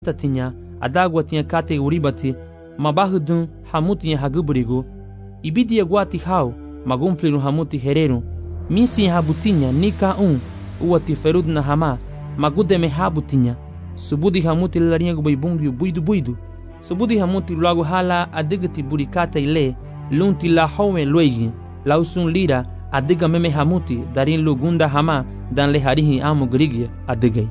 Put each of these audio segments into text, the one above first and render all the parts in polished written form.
tinha adagua tinha kate uribati mabahudun hamuti haguburigo ibidi aguati hau magumfliru hamuti hereru misi habutinha nika uati ferud na hama magudeme habutinha subudi hamuti larinha gubaibungu buidu subudi hamuti lagu hala adigati burikata ile lunti la howe luegi lausun lira adiga meme hamuti darin lugunda hama dan le harihi amu grigia adigai.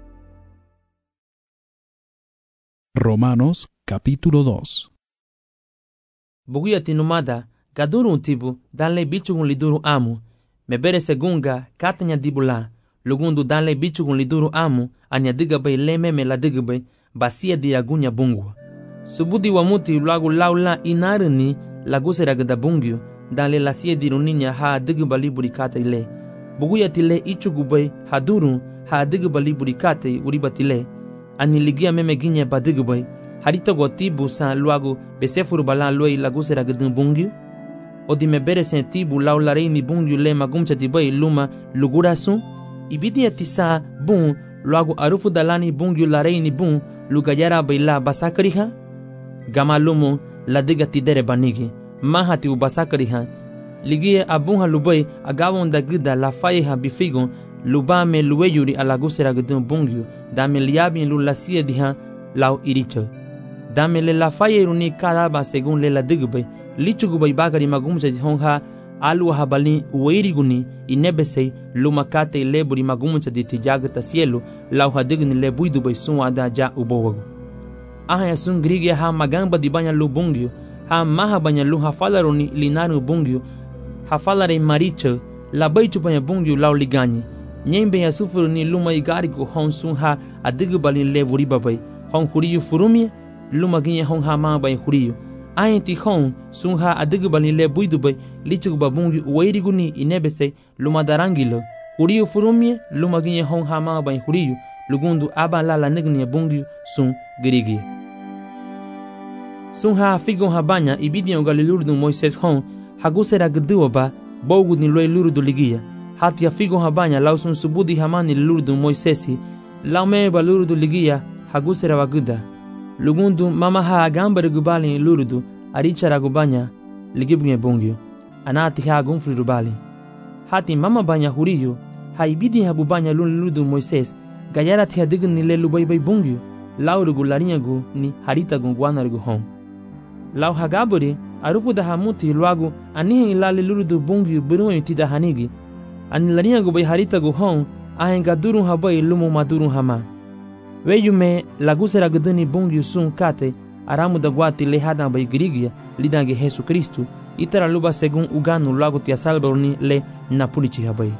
Romanos capítulo 2. Bugia tinumada gaduru tibu danle bichugun liduru amu mebere segunga katanya dibula lugundu danle bichugun liduru amu anya diga bay lememe la diga bay basia diagunya bungwa subudi wamuti lagu laula inarni lagusera gada bungyo danle lasia diruninya ha diga bali burikata ile bugia tile ichugu bay haduru ha diga bali burikata uribatile aniligia meme ginya badigubay harita gotibu sa luago besefuru balan luei lagusera gadun bungyu odi mebere sentibu laularei ni bungyu le magumcha tibay luma lugurasu ibidi atisa bun luago arufu dalani bungyu larei ni bun lugayara baila basakariha gamalumu ladiga tidere banigi mahati u basakariha ligie abunha lubay agawon dagida la faiha bifigon lubame lueyuri alagusera gadun bungyu dame liabi lulasia diha lau iricho dame le la fayeruni kadaba según le la digubay lichugubay bagari magumcha honha alu habali ueiriguni inebesei lumakate leburi magumcha di tijagata cielo lau hadigni le buidubay sunwada ja ubowago aha sun grigia ha magamba di banya lubungyo ha maha banya lu hafalaruni linaru bungyo hafalare maricho la baichu banya bungyo lau liganyi nyembe ya sufuru ni luma igarigo hon sun ha adigubali le buribabay hon huriyu furumie luma ginye hon ha ma bay huriyu ayenti hon sun ha adigubali le buidubay lichuguba bungi uwairiguni inebese luma darangilo huriyu furumie luma ginye hon ha ma bay huriyu lugundu aba la nigni bungi sun girigi sun ha figon ha banya ibidi ongalilurdu Moises hon hagusera gduoba bogu ni loy lurdu ligia hatia figon habanya lausun subudi hamani lurdu Moisesi laume balurdu ligia hagusera waguda lugundu mama ha agambare gubali lurdu arichara gubanya ligibunye bungyo anati ha gunfri rubali hati mama banya huriyo haibidi habubanya lurdu Moises gayara tia digni le lubai bungyo laurugu larinyagu ni harita gungwana hon lau hagaburi arufu da hamuti luagu anihi ilali lurdu bungyo biruwe tida hanigi anilania go bay harita go hon ahenga durun habay lumu madurun hama weyume lagusera guduni bungyu sun kate aramu da guati le hada bay grigia lidange Jesu Kristu itara luba segun uganu lago tia salborni le napulichi habay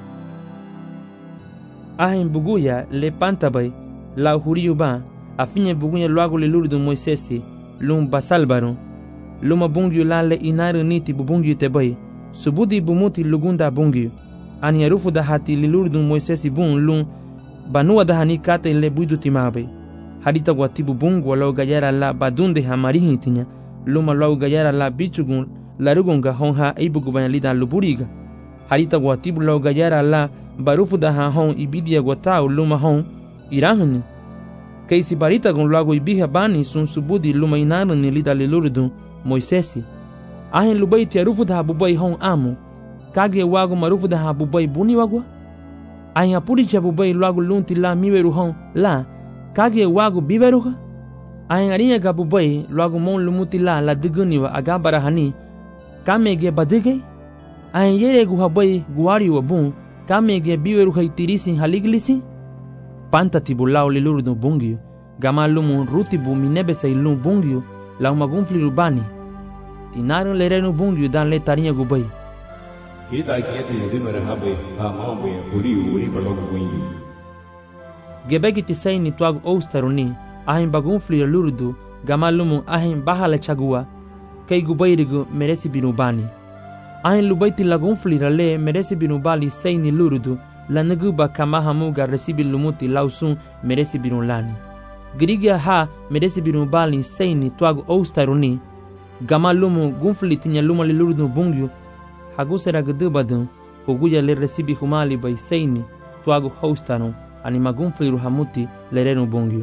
ahen buguya le pantabay la huriyu ba afinye buguya lago le lurdu Moisesi lum basalbaru luma bungyu la le inaru niti bubungyu tebay subudi bumuti lugunda bungyu ani arufu da hati lilurdu Moisesi bun lun banua da hani kate le buidu timabe harita guatibu bungu lau gayara la badunde hamarihi tinya luma lau gayara la bichugun larugunga honha ibugu banyalida luburiga harita guatibu lau gayara la barufu da hon ibidia guatau luma hon irahuni kaisi barita gun lago ibiha bani sun subudi luma inaru ni lida lilurdu Moisesi ahen lubaiti arufu da bubai hon amu kage wago marufu da habubay buni wagwa anya puricha bubay lagu lunti la miweru hon la kage wago biberuha anya arinya ga bubay lagu mon lumuti la diguni wa agabara hani kamege badige anya yere gu habay guari wa bun kamege biweru haitirisi haliglisi pantati bulau lilurdu bungyo gamalumu rutibu minebese ilum bungyo la magunfli rubani tinaru lerenu bungyo dan le tarinya gubay kita kiati dimere habe ha mambe uri balogu wingi gebegi tisai ni tuag oustaruni ahin bagunfli lurdu gamalumu ahin bahala chagua kay gubayrigu meresi binubani ahin lubaiti lagunfli rale meresi binubali sei ni lurdu lanaguba kama hamuga resibi lumuti lausun meresi binulani grigia ha meresi binubali sei ni tuag oustaruni gamalumu gunfli tinya luma lurdu bungyu hagusera gdubadun huguya le resibi humali bay seini tuagu hostano ani magunfliru hamuti lerenu bungyu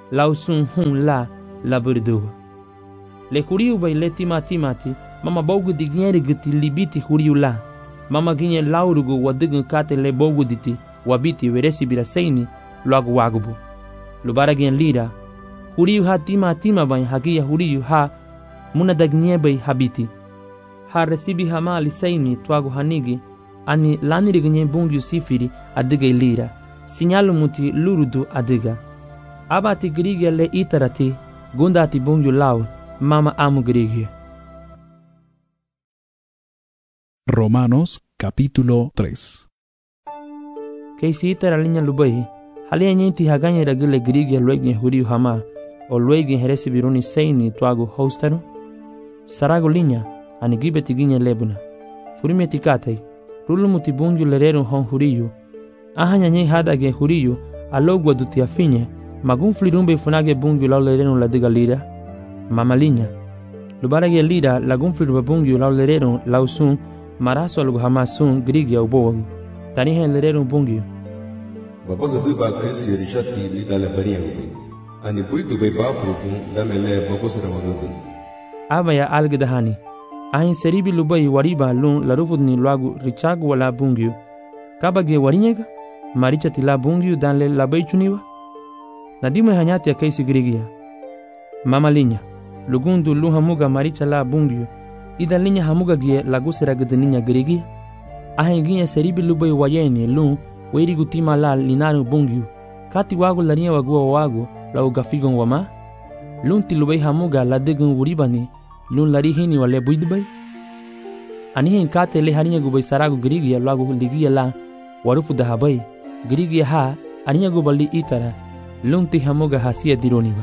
lausun hun la berdoa. Le huriu bai le timati mama bogu di gneri giti libiti huriu la. Mama ginye laurugu wadigun kate le bogu diti wabiti veresi biraseini luagu wagubu. Lubara gen lira huriu ha tima bai hagia huriu ha muna dagnye bai habiti. Ha resibi hama lisaini tuagu hanigi ani laniri gnye bungiu sifiri adiga lira. Sinyalu muti lurudu adiga. Abati grigia le itarati gundati bungiu lau mama amu grigia. Romanos capítulo 3. Keisi itara linya lubai halia nyenti haganya ragile grigia luegne huriu hama o luegne heresi biruni seini tuagu hostaru. Sarago linya ani gibeti ginya lebuna. Furime tikatai rulu muti bungiu lerero hon huriu. Ahanya nyei hadage huriu alogwa duti afinye magun flirumbe funage bungiu lau lerero ladiga lira. Mama linya lubarage lira lagun flirumbe bungiu lau lerero lausun maraso algo hamasun grigia ubowagu. Tanihe lerero bungiu. Babaga duba krisi rishati lidala bariyangu. Ani buidu bai bafrukun damele babusara wadudun. Abaya algedahani. Ahin seribi lubai wariba lun larufudni luagu richagu wala bungiu. Kabage warinyega marichati la bungiu danle labai chuniwa. Nadime hanyati ya keisi grigia. Mama linya lugundu lu hamuga maricha la bungiu. Ida linya hamuga gie lagusera gedeninya grigi. Ahin ginye seribi lubai wayeni lun weirigu tima la linaru bungiu. Kati wagu larinya wagua wagu la ugafigon wama. Lun tilubai hamuga la degun wuribani lun larihini wale buidbai. Anihin kate le harinya gubai saragu grigia lagu ligia la warufu dahabai. Grigia ha aninya gubali itara lun ti hamuga hasia dironiwa.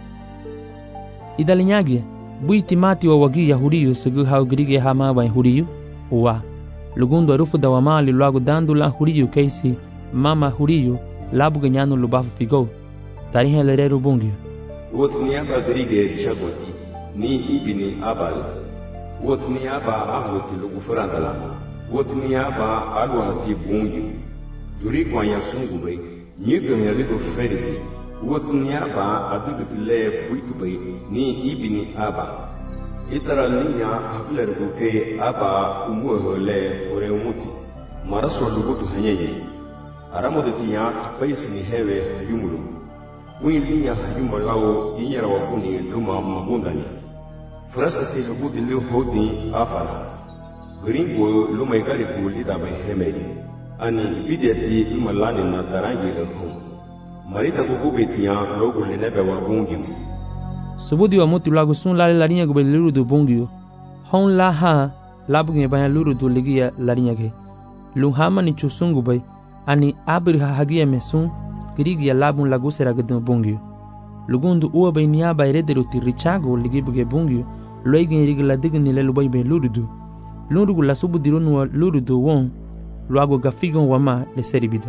Idalinyagi bui timati wa wagi ya huriyu sugu hau grigia ha mabai huriyu uwa. Lugundu arufu da wamali lagu dandu la huriyu keisi mama huriyu labu ganyanu lubafu figo. Tarihe lereru bungiu. Wotniaba grige rishagoti ni ibini abal. Wotniaba ahoti lugufurandala. Wotniaba alwahati bungiu. Duri kwa yasungu bai. Nyiga yalido feriti. Wotniaba adugutile buitu bai ni ibini aba. Itara linya habilargu ke aba umuhole ore umuti. Maraso lugutu hanyenye. Aramodeti ya paisi ni hewe yumulu. Wilinya hayumba lao inyara wakuni luma mabundani. Frasati hagudi liu hodi afara. Gringo luma ikari gulida bai hemedi. Ani bideti luma lani na tarangi lehum. Marita kukubiti ya logu linebe wa bungimu. Subudi wa muti lagu sun lali larinya gube lurudu bungiu. Hon la ha labu nge banya lurudu ligia larinya ge. Luhama ni chusungu bai. Ani abir hagia mesun grigia labun lagusera gedun bungiu. Lugundu uwa bai niaba erederu ti richago ligibuge bungiu. Loigin rigla digni le lubai bai lurudu. Lurugu la subu dirunu lurudu won. Luago gafigon wama le seribida.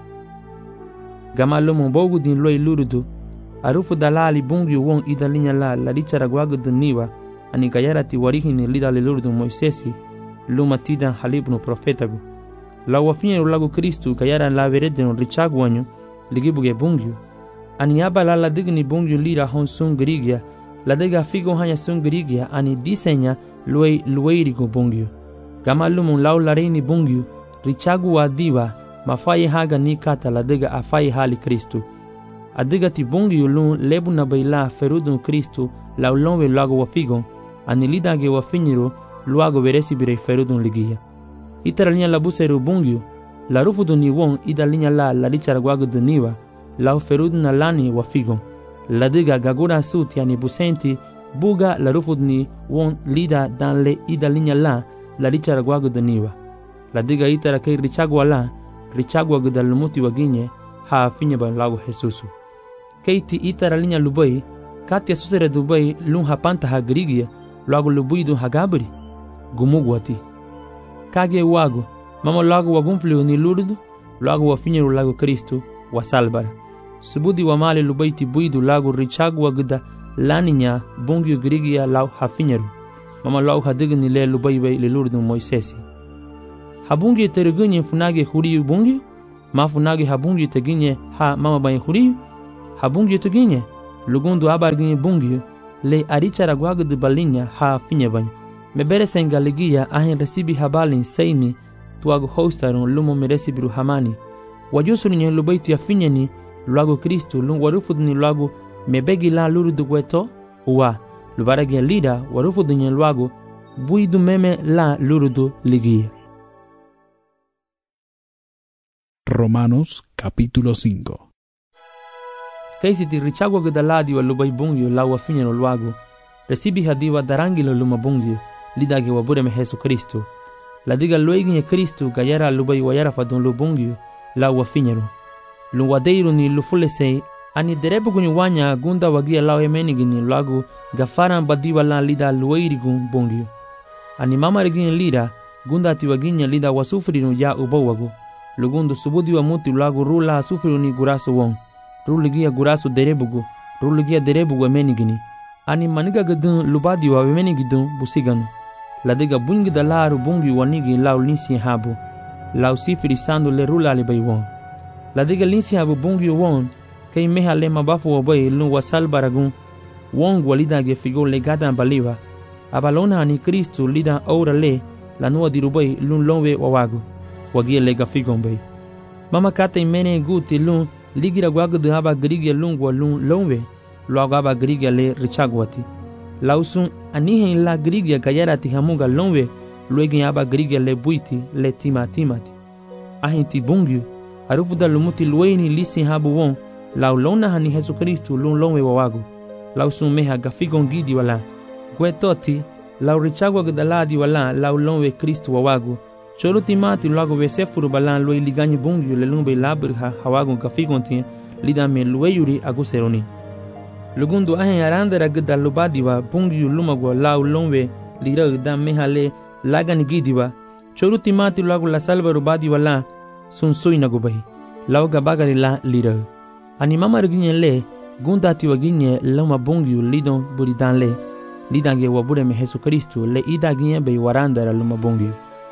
Gama lomo bogu din loi lurudu. Arufu dalali bungiu won idalinya la richara guago duniwa. Ani gayarati warihini lidale lurudu Moisesi. Luma tidan halibnu profetagu. La wafinye lagu Kristu kayara la veredeno richagu wanyu ligibuge bungiu. Ani aba la digni bungiu lira hon sun grigia. La dega figo hanya sun grigia ani disenya lueirigo bungiu. Gama lumun lau lareini bungiu richagu wa diwa mafai haga ni kata la dega afai hali Kristu. Adiga ti bungiu lun lebu na baila ferudun Kristu lau lonwe lago wafigon ani lidage wafinyiro luago veresi birei ferudun ligia. Itara linya la buseru bungiu la rufudu ni won ida linya la richara guago duniwa la ferudun na lani wafigon. La diga gagura suti ani busenti buga la rufudu ni won lida dan le ida linya la richara guago duniwa. La diga itara kei richagwa la richagwa gudalumuti waginye ha finye ba lago Jesusu. Keiti itara linya lubai katia susere dubai lun hapanta ha grigia lago lubuidu hagabri gumugwati. Kage wago mama lago wagumfliu ni lurudu lago wafinyeru lago Kristu wasalbara. Subudi wa mali lubaiti buidu lago richagu wagda laninya bungiu grigia lau hafinyeru. Mama lau hadigni le lubaibai le lurudu Moisesi. Habungi teregunye funage huriyu bungiu. Ma funage habungi teginye ha mama bayi huriyu. Habungi teginye lugundu abarginye bungyo le arichara guagu de balinha ha finha banho. Me beresen galigia ahen recibi habalin seini tuago hostaron lumo merecibiru hamani. Wajusuri nye lubaiti ya finha ni luago Kristo lung warufud ni luago mebegi la lurudu gueto uwa lubaragi lida warufud ni luago buidu meme la lurudu ligia. Romanos capítulo 5. Kaisi ti richagwa gudaladi wa lubai bungyo la wa finha no luago recibi hadiwa darangi lo luma bungyo lidage wa bureme Jesu Kristo. La diga luegi Kristo gayara lubai wa yara fadon lo bungyo la wa finha no. Lu wadeiro ni lufulese ani derebu guni wanya gunda wagia lao emenigi ni luago gafaran badiwa la lida lueirigun bungyo. Ani mama regin lida gunda ti waginya lida wasufriru ya ubawago. Lugundu subudi wa muti luago rula sufriru ni guraso won. Ruligia guraso derebugo ruligia derebugo emenigini. Ani maniga gadun lubadi wa emenigidun busiganu. La diga bungi da laru bungi wanigi lau linsi habu. Lau sifri sandu le rula alibay won. La diga linsi habu bungi won kay meha le mabafu wabay lun wasal baragun wong walida ge figo le gada baliwa. Abalona ani Kristo lida ora le la nuwa dirubay lun lonwe wawago. Wagia lega figon bay. Mama kata imene guti lun ligira guago de aba grigia lungwa lun lonwe luago aba grigia le richagwati. Lausun anihen la grigia gayara ti hamuga lonwe luegin aba grigia le buiti le timati. Ahin ti bungyo arufuda lumuti lueni lisi habu won lau lona hani Jesu Kristo lun lonwe wawago. Lausun meha gafigon gidi wala. Guetoti lau richagwa gudaladi wala lau lonwe Kristo wawago. Cholo timati luago vesefuru balan lue liganyi bungyo le lumbe labirha hawago gafigon tin lidame lueyuri aguseroni. Lugundu ahen arandera gida lubadiwa bungyo lumagwa lau lonwe lira gida mehale lagani gidiwa. Cholo timati luago la salva rubadiwa la sunsui nagubahi. Lau gabagari la lira. Ani mama reginye le gunda tiwa ginye loma bungyo lidon buridan le. Lidange wabureme Jesu Kristo le ida ginye be warandera luma bungyo.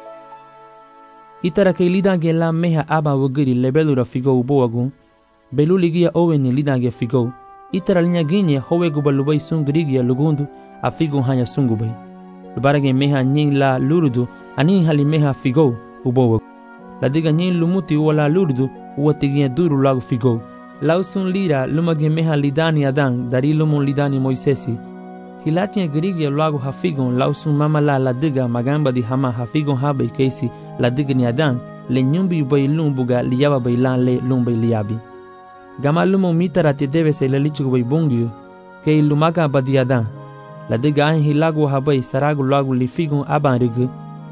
Itara kay lidange la meha aba wagiri lebelura figo uboagun. Belu ligia oweni lidange figo. Itara linya ginye howe gubalubay sungrigia lugundu a figo hanya sungubay. Lubarage meha nying la lurudu ani hali meha figo uboagun. La diga nying lumuti wala lurudu uwatigia duru lagu figo. Lausun lira lumage meha lidani adan dari lumun lidani Moisesi. Hilatia grigia luago hafigon lausun mama la diga magamba di hama hafigon habay keisi la diga ni adan le nyumbi bay lumbuga liyaba bay lan le lumbay liyabi. Gama lumo mitara te debe se le lichugo bay bungyo ke lumaga badi adan. La diga ahin hilago habay sarago luago li figon aban rigu.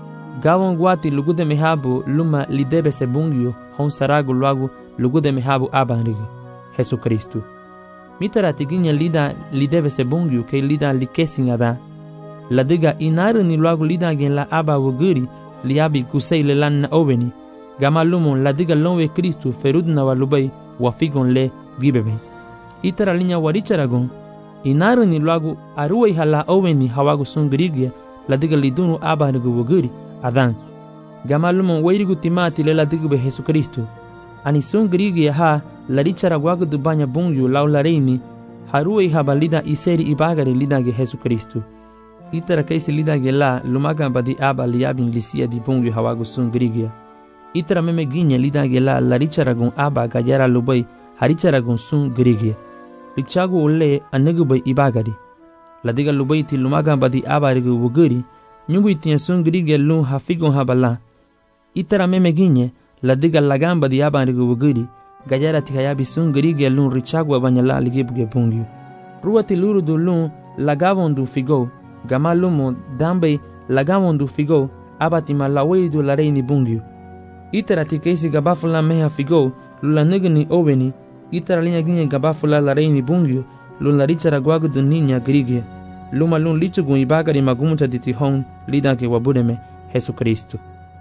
Gawon guati lugude mehabu luma li debe se bungyo hon sarago luago lugude mehabu aban rigu. Jesu Kristo. Mitara tiginya lida li debe se bungyo ke lida li kesin adan. La diga inaru ni luago lida gen la aba wuguri liabi kusei le lan na oveni. Gama lumon la diga lonwe Kristo ferudna walubay wafigon le gibebe. Itara linya waricharagon. Inaru ni luago aruwe hala oveni hawago sungrigia la diga lidunu aba nigu wuguri adan. Gama lumon weirigu timati le la diga be Jesu Kristo. Ani sungrigia ha la richara guago du banya bungyo lau la reini haruwe habalida iseri ibagare lidage Jesu Kristo. Itara kaisi lidage la lumaga badi aba liabin lisia di bungyo hawago sungrigia. Itara meme ginya lidage la richara gun aba gajara lubay harichara gun sungrigia. Richago ule anegubay ibagari. La diga lubay ti lumaga badi aba rigu wuguri nyungu itinya sungrigia lun hafigon habala. Itara meme ginya la diga lagamba di aba rigu wuguri gajara tikayabi sungrigia lun richagwa banyala ligibuge bungyo. Ruati lurudu lun lagavondu figo. Gama lumo dambe lagavondu figo abati malaweidu la reini bungyo. Itara tikaisi gabafula meha figo lula nigani oveni. Itara linya ginye gabafula la reini bungyo lula richara guagudu ninya grigia. Luma lun lichugun ibagari magumucha ditihon lidake wabureme Jesu Kristo.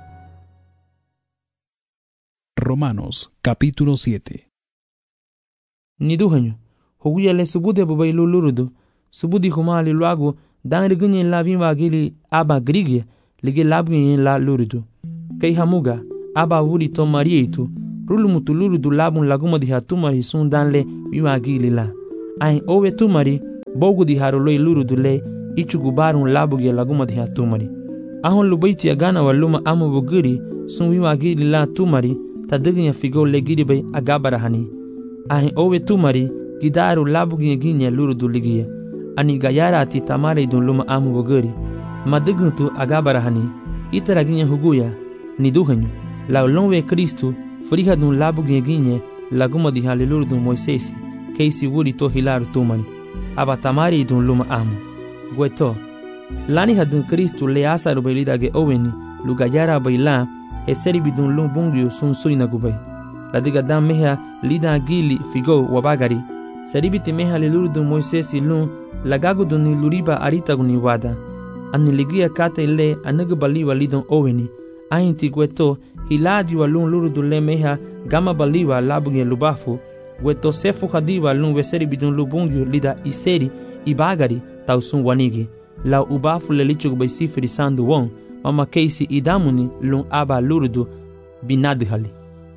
Romanos capítulo 7. Niduhanyo huguya le subude bubay lulurudu subudi humali luago dan rigunye la bimba gili aba grigia lige labgunye la lurudu kay hamuga aba wuri to marietu rulu mutulurudu labun laguma di hatuma hisun dan le bimba gili la Ain owe tumari bogu di haroloi lurudu le ichugu barun labugi laguma di tumari. Ahon lubaiti agana waluma amu bugiri sun wiwa gili la tumari tadiginya figo le giri bay agabara hani. Ain owe tumari gidaru labugi ginya lurudu ligiya. Ani gayara ati tamare idun luma amu bugiri. Madiguntu agabara hani. Itara ginya huguya ni duhanyu. La ulonwe Kristu friha dun labugi ginya laguma di halilurudu Moisesi. Keisi wuri to hilaru tumani. Aba tamare idun luma amu. Gueto. Lani hadun Kristu le asaru bailidage oweni lugayara baila eseri bidun lum bungyu sun suina gubay. Ladiga dam meha lida gili figo wabagari. Seribiti meha lilurdu Moisesi lum lagagu duni luriba aritaguni wada. Ani ligia kate le anagu baliwa lidon oweni. Ainti gueto hiladi wa lum lurdu le meha gama baliwa labuge lubafu. Gueto sefu hadiwa lum weseri bidun lubungyu lida iseri ibagari tausun wanigi. La ubafu le lichug bay sifiri sandu won mama keisi idamuni lung aba lurudu binadhali.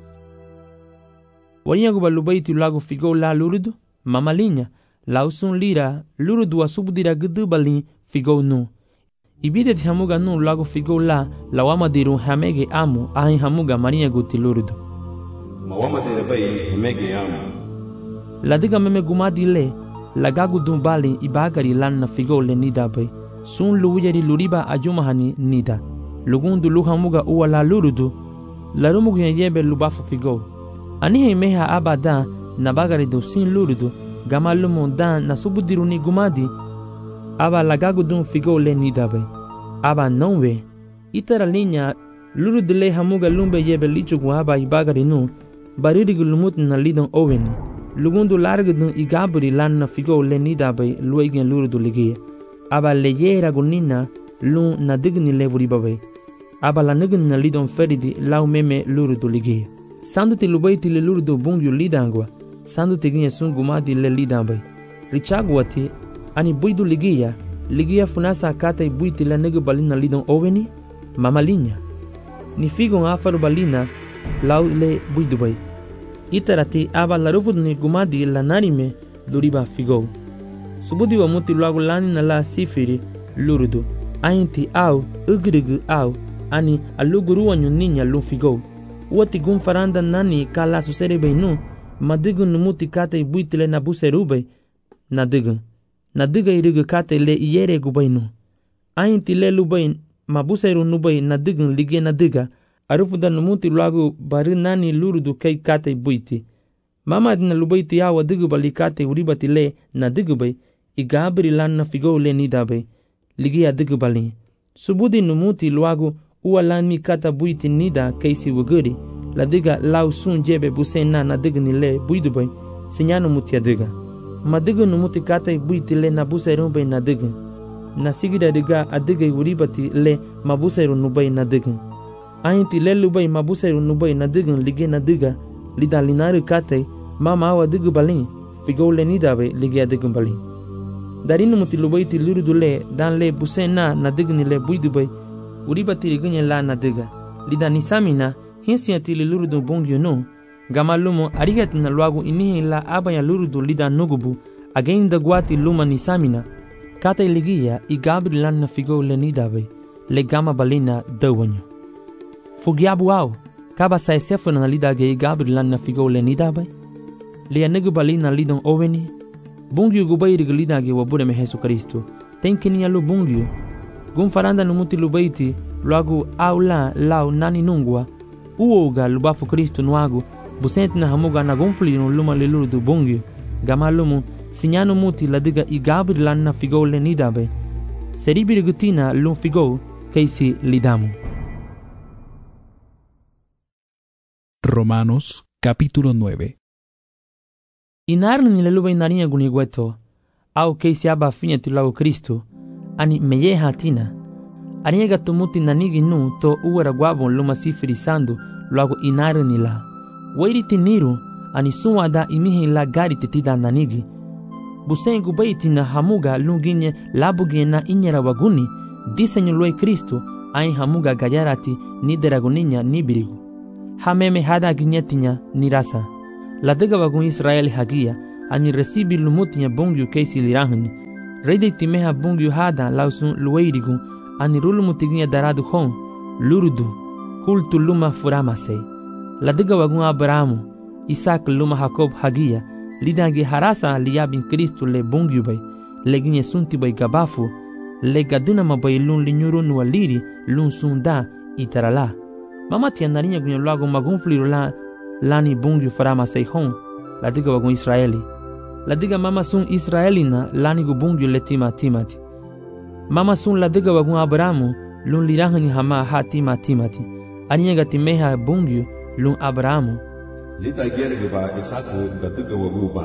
Wanya guba lubaiti lagu figo la lurudu mama linya la usun lira lurudu wa subudira gudu bali figo nu. Ibide ti hamuga nu lagu figo la wama diru hamege amu ahin hamuga maria guti lurudu. Mawama dira bay hamege amu. La diga meme gumadi le lagagu dumbali ibagari lanna figo le nida bay sun luwjeri luriba ajumahani nida lugundu luhamuga uwa la lurudu larumugu yebe lubafu figo anihe meha abada nabagari do sin lurudu gamalumu dan nasubudiru ni gumadi aba lagagu dum figo le nida bay aba nonwe itara linya lurudu le hamuga lumbe yebe lichugu aba ibagari nu baririgu lumut na lidon oweni lugundu largudun igaburi lanna figo le nida bay luegen lurudu ligiye aba le yera gunina lu na digni le vuri babay aba la nign na lidon feridi lau meme lurudu ligiye sanduti lubaiti le lurudu bungyu lidangwa sanduti ginye sun gumadi le lidambay richagwati ani buidu ligiya funasa kata buiti la negu balina lidon oweni mama linya ni figo ngafaru balina lau le buidu bay itarati aba la rufudni gumadi la narime duriba figo subudi wa muti lagu lani na la sifiri lurudu ainti au ugrigu au ani aluguru wa nyuninya lu figo wati gun faranda nani kala susere beinu madigun numuti kata ibuitile na buserube nadiga irigu kata le iyere gubainu ainti le lubain mabuseru nubai nadigun lige nadiga arufuda numuti lagu bari nani lurudu kai kata ibuiti mama dina lubaiti ya wadigu bali kata uribati le nadigu bay igabri lanna figo le nidabay ligi adigu bali subudi numuti luagu uwa lani kata buiti nida keisi wuguri ladiga lau sun jebe busena nadigu ni le buidubay sinyanu muti adiga madigu numuti kata buiti le nabuseru bay nadigu nasigida diga adiga uribati le mabuseru nubay nadigu ainti le lubay mabuseru nubay nadigu ligi nadiga lida linari kata mama awa adigu bali figo le nidabay ligi adigu bali darinu muti lubaiti lurudu le dan le busena nadigni le buidubay uribati ligunye la nadiga lida nisamina hinsiati le lurudu bongyu no gamalumo arigat na luagu inihi la abaya lurudu lida nugubu agenda guati luma nisamina kata iligia igabri lanna figo le nidabay le gama balina dawanyo fugiabu au kaba saesefu na lida ge igabri lanna figo le nidabay le anigu balina lidon oweni bungyu gubairi gulidage wabure me Yesu Kristo tenkini alu bungyu gun faranda numuti lubaiti luagu aula lau nani nungwa uoga lubafu Kristo nuagu busent na hamuga na gonfli no luma lelu du bungyu gamalumu sinyanu muti ladiga igabri lanna figo le nidabe seribiri gutina lum figo keisi lidamu. Romanos capítulo 9. Inarni ni leluba inarinya gunigueto au keisi aba finya tilago Kristo ani meye hatina ariega tumuti nanigi nu to uwara gwabon luma sifiri sandu luago inarni la wairi tiniru ani suwada imihi la gari titida nanigi busengu baiti na hamuga lunginye labugie na inyera waguni disenyo loi Kristo ai hamuga gayarati ni deraguninya ni birigu hameme hada ginyetinya ni rasa ladega wagun Israeli hagia ani recibi lumutinya bungyu keisi lirahani. Rede timeha bungyu hada lausun lueirigu ani rulumutiginya daradu hon lurudu kultu luma furamase. Ladiga wagun Abrahamu, Isaac luma Jacob hagia, lidangi harasa liabin Kristu le bungyu bay, leginye sunti bay gabafu, le gadinama bay lun linyuru nuwa liri lun sunda itarala. Mama tianarinya gunya luago magunfliru lani bungyu furamase hon, ladiga wagun Israeli. Ladiga mama sun Israelina lani gu bungyu le timati. Mama sun ladiga wagun Abrahamu lun lirahani hama ha timati. Aniga timeha bungyu lun Abrahamu. Lida gerge ba Isaku gatuga wagu ba.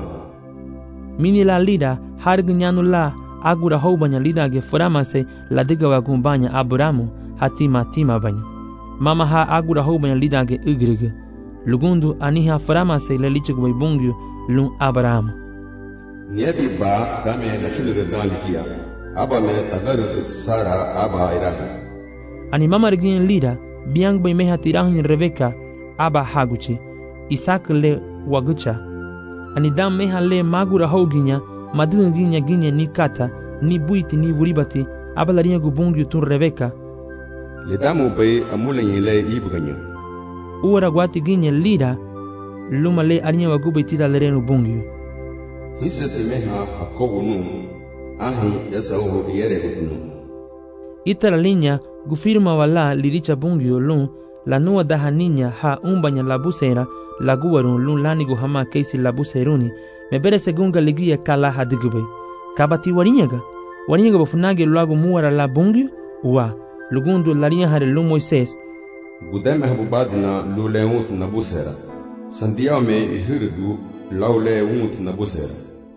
Mini la lida harg nyanu la agura houbanya lida ge furamase ladiga wagun banya Abrahamu ha tima banya. Mama ha agura houbanya lida ge ugrige. Lugundu aniha furamase le lichig bay bungyu lun Abrahamu. Niyabi ba dame na chilga dalikia. Aba me tagar sara aba irahi. Ani mama regin lida biang bay meha tirahin Rebeka aba haguchi Isaac le wagucha. Ani dam meha le magura hoginya madunginya ginya ni kata ni buiti ni vuribati aba larinha gubungyu tun Rebeka. Le damu bay amulenye le ibuganya. Uara gwati ginya lida luma le arinha wagubai tida lerenu bungyu. Hisete meha Jacobo nu ahi Esau yere gutinu. Itala linha gufirma wala liricha bungyu lun la nua daha niña ha umbanya la busera la guwarun lun lanigu hama keisi la buseruni me bere segunga ligia kala hadigube kabati warinyaga bafunage luago muara la bungyu wa lugundu larinha hare lu Moises gudeme habubadina lulewut na busera sandiao me ihirigu laulewut na busera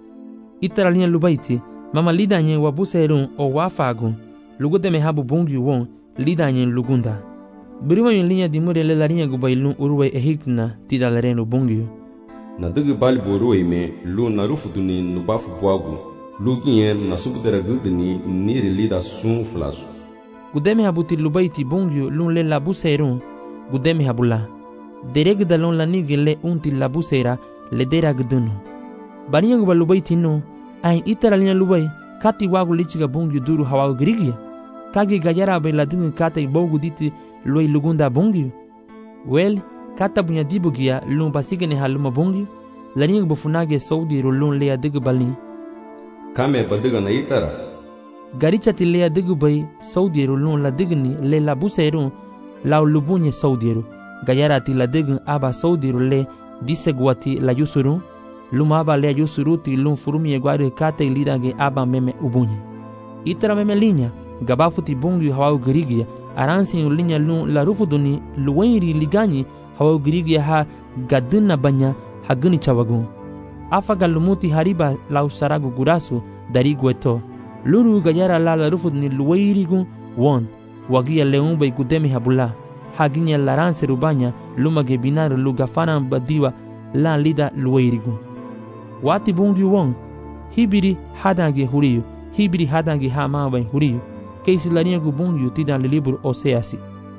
itara linha lubaiti mama lidanye wa buserun o wafagun lugudeme habu bungyu won lidanye lugunda Biriwa yung linya di mure le larinha gubailun uruwe ehikna tida lerenu bungyu. Na digi bali boruwe me lu na rufuduni nubafu buagu. Lu ginye na subdera gudini niri lida sun flasu. Gudeme habuti lubaiti bungyu lun le labuserun. Gudeme habula. Dereg dalon la nige le unti labusera le dera gudunu. Barinya guba lubaiti no. Ahin itara linya lubai kati wagu lichiga bungyu duru hawagu girigia. Kagi gajara bay la dingi kata ibogu diti loi lugunda bungyu. Well, kata bunya dibugia lun pasigene haluma bungyu. Larinha bufunage saudi lun lea digu balin. Kame badiga na itara. Garicha ti lea digu bay saudi lun la digni le la buserun lau lubunye saudi. Gajara ti la digun aba saudi le disegwati la yusurun. Luma aba lea yusuruti lun furumi eguari kata ilirage aba meme ubunye. Itara meme linha. Gabafuti bungyu hawau girigia aransi linya lun la rufuduni luwenri liganyi hawau girigia ha gadina banya haguni chawagun afaga lumuti hariba lau saragu gurasu dari gueto luru gajara la rufuduni luwenri gun won wagia leun bay gudemi habula haginya laranse rubanya lumage binar lugafana badiwa la lida luwenri gun wati bungyu won hibiri hadange huriyu hibiri hadange hama bay huriyu keisi larinha gubungyu tida le libro Oseasi.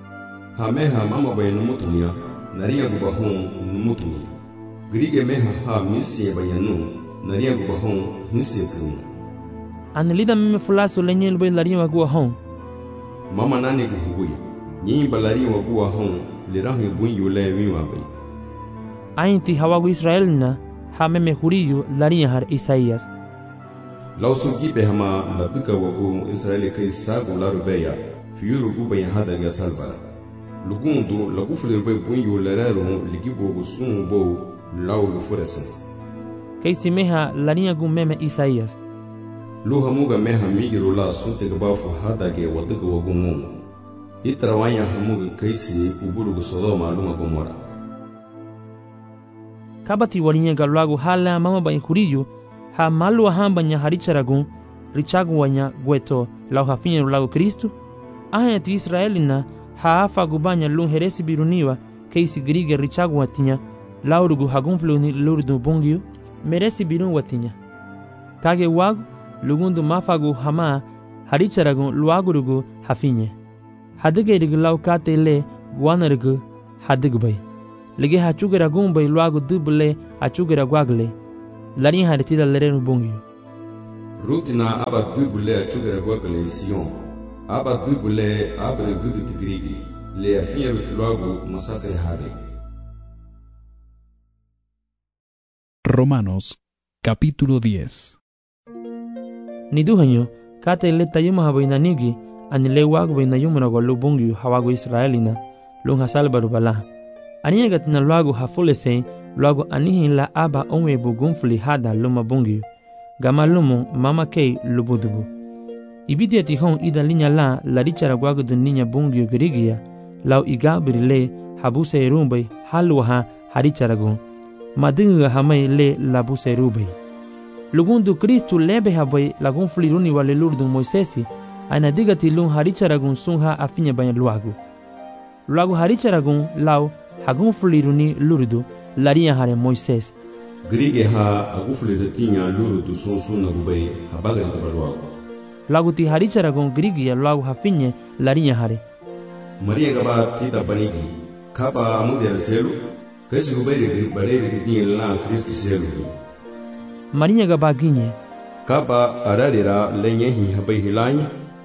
Hameha mama bay numutunia, narinha gubahon numutunia. Grige meha ha misi bayanu, narinha gubahon misi kunu. Anelida meme fulaso lenye bay larinha gubahon. Mama nani guhuguya, nyimba larinha gubahon, lirahi bunyu le wiwa bay. Ainti hawagu Israelina, ha meme huriyu larinha har Isaías. Lausu gibe hama la duka wagu Israeli kai sagu la rubeya fiuru guba ya hada ya salva lugundu la gufule rube bunyu lerero ligibo gusun bo lau lufuresen kai simeha larinha gu meme Isaías lu hamuga meha migiru la sunte gabafu hada ge waduga wagu ngum itrawanya hamuga kaisi uburu gu Sodoma lunga Gomora kabati walinya galwagu hala mama ba huriyu ha malu hambanya haricharagun richagu wanya gueto lau hafinye lago Kristu ahayati Israelina ha afa gubanya lun heresi biruniwa keisi grige richagu watinya laurugu hagunfluni lurdu bungyu meresi birun watinya kage wagu lugundu mafagu hama haricharagun luagurugu hafinye hadige rig lau kate le guanarugu hadigbay lege hachugera gumbay luagu dubule hachugera gwagle larin hare tida lerenu bungyo. Rutina aba bibule chugere gwagale Sion. Aba bibule abre gudu tigrigi. Le afinye rutilagu masakre habe. Romanos, capítulo 10. Niduhanyo, kate le tayuma habainanigi, anile wagu bainayuma go lubungi hawagu Israelina, lung hasal barubala. Aniyagat na luagu hafulese, luagu anihin la aba onwe bugunfuli hada luma bungi. Gama lumo mama kei lubudubu. Ibidia tihon ida linya la richara guagu dun ninya bungi girigia, lau igabirile habuse rumbai halwaha haricharagun. Madinga hamay le labuse rubai. Lugundu Kristu lebe habai lagun fliruni wale lurdun Moisesi, aina digati lung haricharagun sunha afinya banya luagu. Luagu haricharagun lau hagun fliruni lurdu laria hare Moises. Grige ha agufliretinya lurdu sunsun rubai habaga luagu. Lagu ti haricharagun grigia luagu hafinye laria hare. Maria gaba tita banigi, kaba amudel selu, kasi gubairi bareri dinye la Kristu selu. Maria gaba ginye, kaba ararira lenye hi habai hilanya.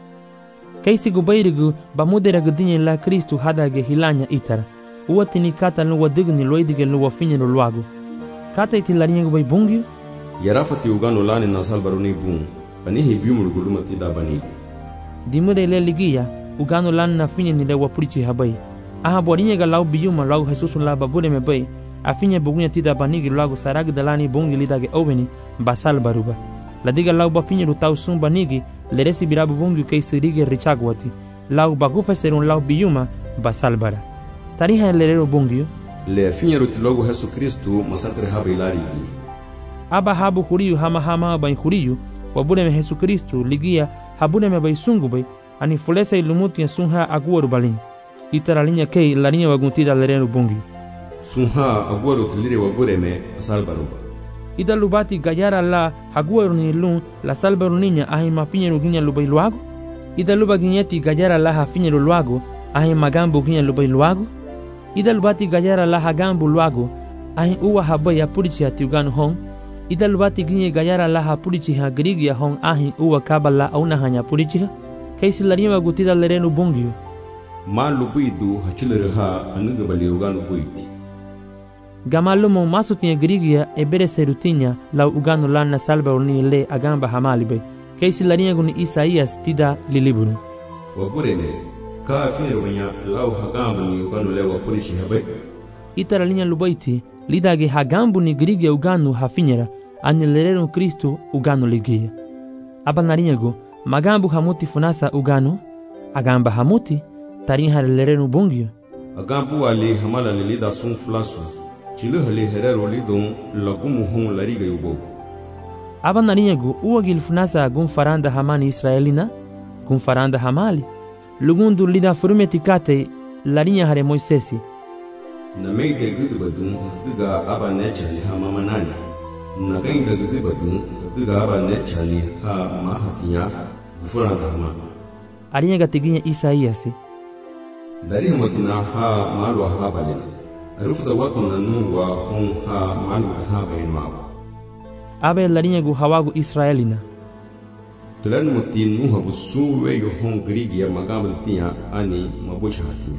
Kaisi gubairigu bamudera gudinye la Kristu hadage hilanya itara. Uwatini kata nuwa digni loidige nuwa finye no luagu. Kata iti larinye gubai bungi? Yarafati ugano lani nasal baruni bung, anihi biumul gulumati da banigi. Dimude ile ligia, ugano lani na finye nile wapurichi habai. Aha borinye ga lau biyuma lau Jesusun la babure me bai, afinye bugunya tida banigi luagu sarag dalani bungi lidage oveni, basal baruba. Ladiga lau bafinye rutau sun banigi, leresi birabu bungi kei sirige richagwati, lau bagufe serun lau biyuma, basal bara. Tariha lerero bungi? Le afinye rutilogu Jesu Kristu masakre habi lari. Aba habu huriyu hama bai huriyu, wabure me Jesu Kristu ligia habure me bai sungu bai, ani fulesa ilumuti ya sunha aguwaru balin. Itara linya kei larinya waguntida lerero bungi. Sunha aguwaru tilire wabure me asal baruba. Ida lubati gayara la haguwaru ni lun la salbaru ninya ahi mafinye ruginya lubai luago. Ida luba ginyeti gayara la hafinye luago ahi magambu ginya lubai luago. Ida lubati gayara la hagambu luago ahi uwa habai ya purichi hatiuganu hong. Ida lubati ginye gayara la hapurichi ha grigi ya hong ahi uwa kabala auna hanya purichi ha. Kaisi larinya wagutida lereno bungi. Ma lubuidu hachilere ha anuga baliuganu buiti. Gamalumo masutinha grigia e bere serutinya lau ugano lana salba uni le agamba hamalibe. Kaisi larinha guni Isaías tida liliburu. Waburene, ka afire wanya lau hagambu ni ugano le wapurishi habe. Itara linha lubaiti, lidage hagambu ni grigia ugano hafinyera, ane lerero Kristu ugano ligia. Aba narinha go, magambu hamuti funasa ugano, agamba hamuti, tarinha lerero bungio. Agambu wali hamala lilida sun flasu. Chilu hali herero lidon lagumu hon lariga yubo. Aba narinyagu uwagil funasa gun faranda hamani Israelina, gun faranda hamali. Lugundu lida furumeti kate larinya hare Moisesi. Na meide gudu badun duga aba nechali ha mamanani. Na gainda gudu badun duga aba nechali ha mahatinya gufuranda hama. Arinyaga tiginya Isaías. Dari matina ha malwa ha balina. Arufda wakuna nuwa hon ha malu ha bainwa. Abe larinyagu hawagu Israelina. Tulan mutin nuha busuwe yo hon grigi ya magambu tinya ani mabusha hatinya.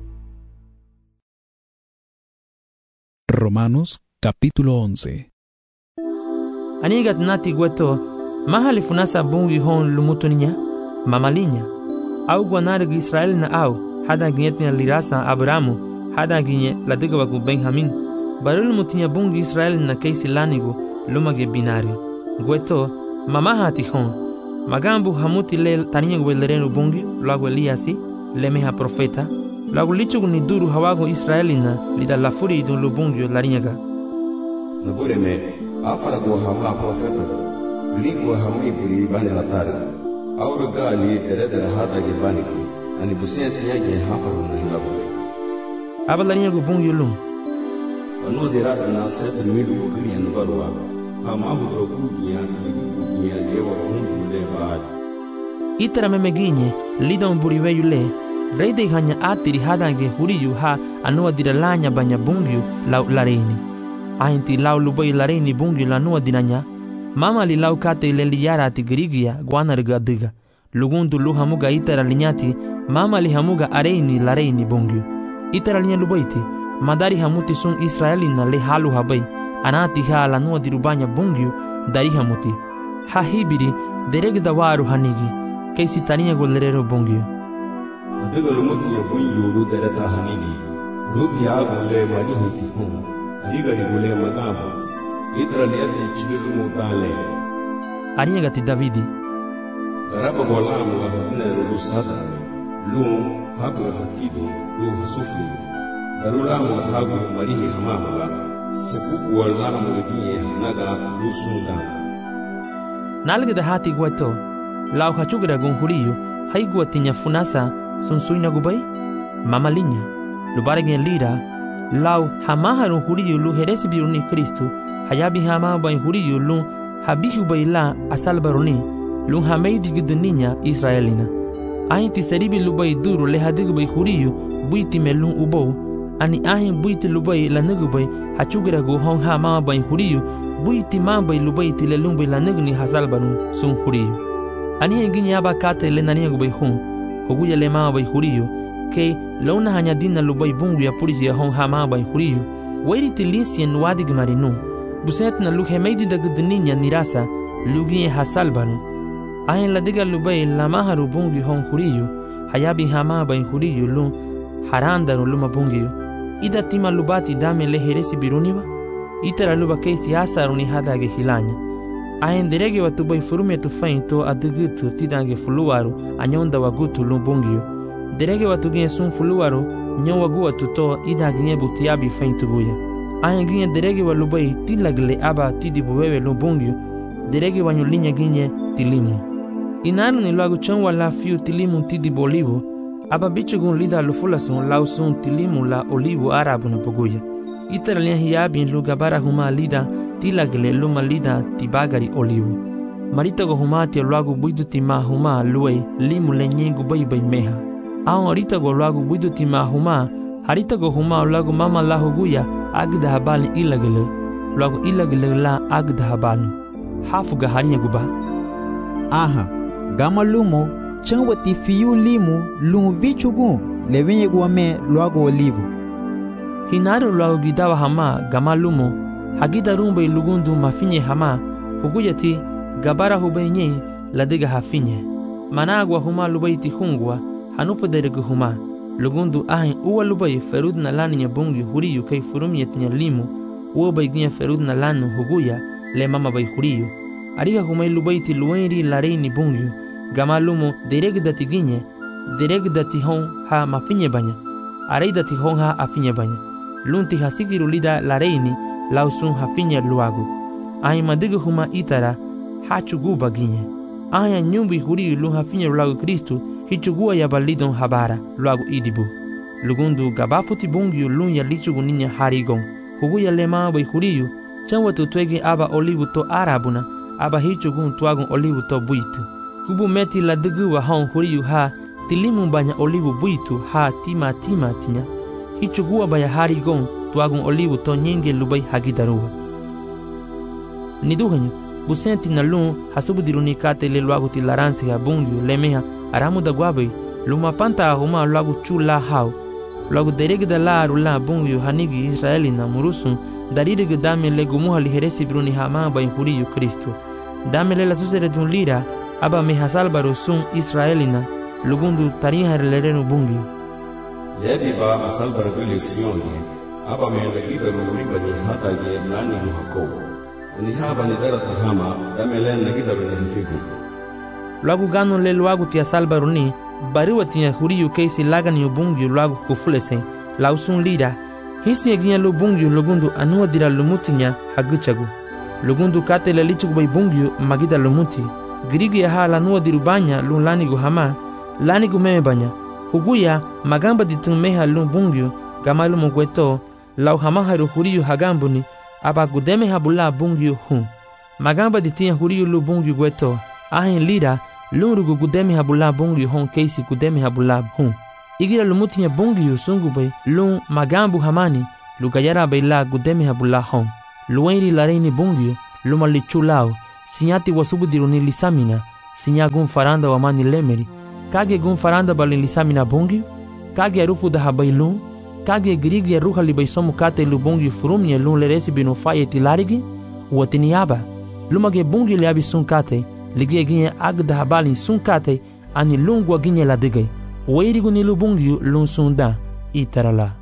Romanos capítulo 11. Anigat nati gweto mahali funasa bungi hon lumutuninya mamalinya au gwanargu Israelina au hada ginyetnya lirasa Abramu hada ginye ladiga wagu Benjamin barul mutinya bungi Israelina keisi lanigu lumage binari gweto mamahati hon magambu hamuti le taninya gwelerenu bungi lagu Eliasi lemeha profeta lagu lichugu ni duru hawagu Israelina lida lafuri idun lubungi larinyaga nabure me afara go hama profeta gringo hamai buri bani latari awru gali eredere hada ge bani ani busiyati yage hafaru na hilabu aba larinyagu bungi lum anu derada na sed midu gri anu barwa hama budro kugiya kugiya lewa hundu le bad itara memeginye lidon buriwe yule reide hanya atiri hada ge huriyu ha anu adiralanya banya bungi la lareni Ahinti lau lubai larei ni bungi la nua dinanya. Mama li lau kate le liara ati girigia guana rega diga. Lugundu lu hamuga itara linyati. Mama li hamuga arei ni larei ni bungi. Itara linya lubaiti. Madari hamuti sun Israelina le halu habai. Anati ha la nua dirubanya bungi dari hamuti. Ha hibiri deregda waru hanigi. Kaisi tarinya golerero bungi. Adiga lumuti ya bungi ulu dereta hanigi. Luti agule mani huti hum. Adiga ligule magamu. Itra liati chigilumu tale. Arinya gati Davidi. Garaba golamu wa hatne rusada. Lum hagu hakidu lu hasufu. Darulamu wa hagu marihi hamamala. Sepuku wa lamu eginye hanaga lu sunda. Nalgida hati guato. Lau hachugira gunhuriyo. Haigua tinya funasa sunsuina gubai. Mama linya. Lubaregen lira. Lau hamaharu huriyo lu heresi biruni Kristu. Hayabi hama bai huriyo lu habihu bai la asal baruni. Lu hameidi giduninya Israelina. Ahinti seribi lubai duru le hadigu bai huriyo buiti melun ubou. Ani ahin buiti lubai la nugu bai hachugira gu hong hama bai huriyo buiti ma bai lubai ti le lung bai la nugu ni hasal barun sun huriyo. Ani henginya aba kate le naniya gu bai hun. Huguya le ma bai huriyo. Ke launa hanya dina lubai bungu ya purisi ya hong hama bai huriyo. Wairi ti lisien wadi gimarinu. Buset na lu hemeidi da guduninya nirasa lugi hasal barun. Ahin la diga lubai la maharu bungu hong huriyo. Hayabi hama bai huriyo lu harandaru luma bungu. Ida tima lubati dame le heresi biruniwa. Itara luba keisi asaruni hadage hilanya. Ahin derege watu bai furume tu fainto adugutu tidange fuluwaru anyonda wagutu lumbungio. Derege watu gine sun fuluwaru nyon wagu watu to ida gine butiabi fainto guya. Ahin gine derege wa lubai tilagle aba tidibu wewe lumbungio. Derege wa nyulinya gine tilimu. Inaru ni luagu chanwa la fiu tilimu tidibu olivo. Aba bichugun lida lufulasun lausun tilimu la olivo arabu na poguya. Itara liya hiyabin lugabara huma lida tilagle luma lida tibagari olivo. Marita go humati luagu buidu tima huma luei limu lenyengu bai bai meha. Aon orita go luagu buidu tima huma harita go huma luagu mama la huguya agda habali ilagle. Luagu ilagle la agda habalu. Hafu gaharinya guba. Aha, gama lumo chanwati fiu limu lumu vichugu levenye guame luagu olivo. Hinaru luagu gidawa hama gama lumo. Hagida rumbe lugundu mafinye hama, huguyati gabara hubenye ladiga hafinye. Managwa huma lubaiti hungwa, hanufu deregu huma. Lugundu ahin uwa lubai ferud na lani nya bungi huriyu kay furumiyet nya limu, uwa bai gnya ferud na lanu huguya le mama bai huriyu. Ariga humay lubaiti luenri larei ni bungi, gama lumu deregdati ginye, deregdati hon ha mafinye banya, areidati hon ha afinye banya. Lunti hasigiru lida lareini, lausun hafinya luagu. Ahin madigu huma itara hachugu baginye. Ahin nyumbi huriyu lu hafinya luagu Kristu hichugua ya balidon habara luagu idibu. Lugundu gabafuti bungiu lun ya lichugu ninya harigon. Huguya lema bai huriyu chanwatu twege aba olivu to arabuna aba hichugun tuagun olivu to buitu. Kubu meti la digu wa hon huriyu ha tilimu banya olivu buitu ha tima tinya. Hichugua baya harigon tuagun olivu to nyenge lubai hagidaruwa. Niduhanyu, busenti na lun hasubu diruni kate le luagu ti laransi ha bungiu lemeha aramu da guabai, luma panta huma luagu chula hau. Luagu deregda la rula bungiu hanigi Israeli na murusun, dariregu dame le gumuha li heresi bruni hama ba huriyu Kristu. Dame le la susere dun lira, aba me hasalbaru sun Israeli na, lugundu tariha lerenu bungiu. Ledi ba asalbaru guli siyoni, aba me nagida ruriba ni hata ye nani muhako. Ni haba ni darata hama, dame le nagida runi hafiku. Luagu ganu le luagu tia salbaru ni, bariwa tia huriyu keisi lagani ubungiu luagu kufulese, lausun lira. Hisi eginya lubungiu lugundu anua dira lumutinya haguchagu. Lugundu kate le lichugu bai bungiu magida lumuti. Girigi ya hala nua dirubanya lun lanigu hama, lanigu meme banya. Huguya magamba ditun meha lun bungiu, gamalu mugweto, lau hamaharu huriyu hagambuni, aba gudeme habula bungiu hun. Magamba ditia huriyu lu bungiu gweto, ahin lira, lun rugu gudeme habula bungiu hon keisi gudeme habula hun. Igira lumutinya bungiu sungu bai lun magambu hamani, lugayara bai la gudeme habula hon. luenri la reini bungyu luma lichulao sinyati wasubudiru ni lisamina sinya gun faranda wa mani lemeri kage gun faranda balin lisamina bungyu kage arufu da habailun kage grigi ruha li baisomu kate lu bungyu furumye lun leresi binu faye tilarigi watiniaba lumage bungyu li abi sun kate ligie ginye agda habalin sun kate ani lungwa ginye la digay weirigu ni lu bungyu lun sunda itarala.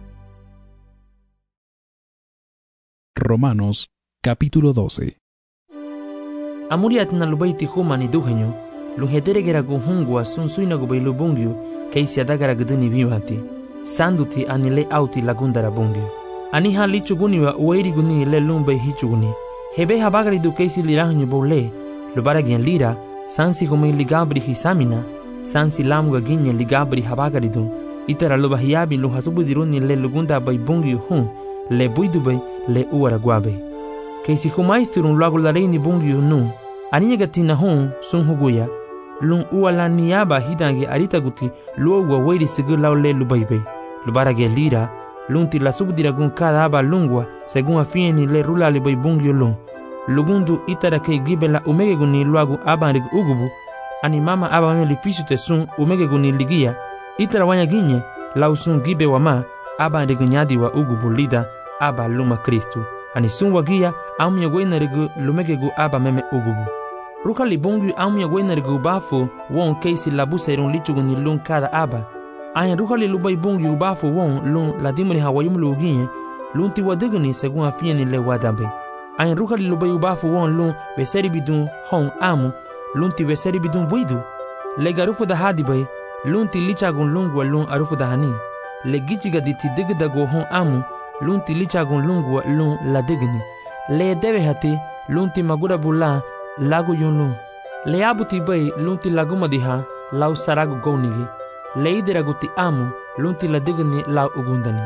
Romanos capítulo 12. Amuriat na lubaiti huma ni duhenyo luhederegera guhungwa sunsuina gubay lu bungyu keisi adagara guduni vimati sanduti ani le auti lagundara bungyu ani ha lichuguni wa weiriguni le lumbay hichuguni hebe habagari du keisi lirahnyu bole lubaragyan lira sansi humay ligabri hisamina sansi lamga ginye ligabri habagari du itara lubahiyabi luhasubudiruni le lugunda bay bungyu le buidubay le uara guabe keisi humaisturun lagulareni bungyu nu aninya gatina sun huguya lun uala niaba hidange arita guti luwa weiri sigur laule lubaibe lubarage lira lunti la subdiragun kada aba lungwa según afieni le rula le bungyu lun lugundu itara ke gibela umege guni luagu abanig ugubu ani mama aba meli fisute sun umege guni ligia itara wanya ginye lausun gibe wama abanig nyadi wa ugubu lida aba luma Kristu ani sun wagia amya gwenarigu lumegegu aba meme ugubu ruka li bungyu amya gwenarigu bafo won keisi labuserun lichuguni lun kada aba anya ruka li lubai bungyu bafo won lun ladimuni hawayumlu uginye lun ti wadiguni segun afieni le wadambe anya ruka li lubai bafo won lun veseri bidun amu lun ti veseri bidun buidu le garufu da hadibai lun ti lichagun lungwa lun arufu da hani le gichiga diti digdago amu lun ti lichagun lungwa lun ladigni le debe hati lun ti magura bula lagu yun lun le abuti bay lun ti laguma diha lau saragu gownigi le ideragu ti amu lun ti ladigni lau ugundani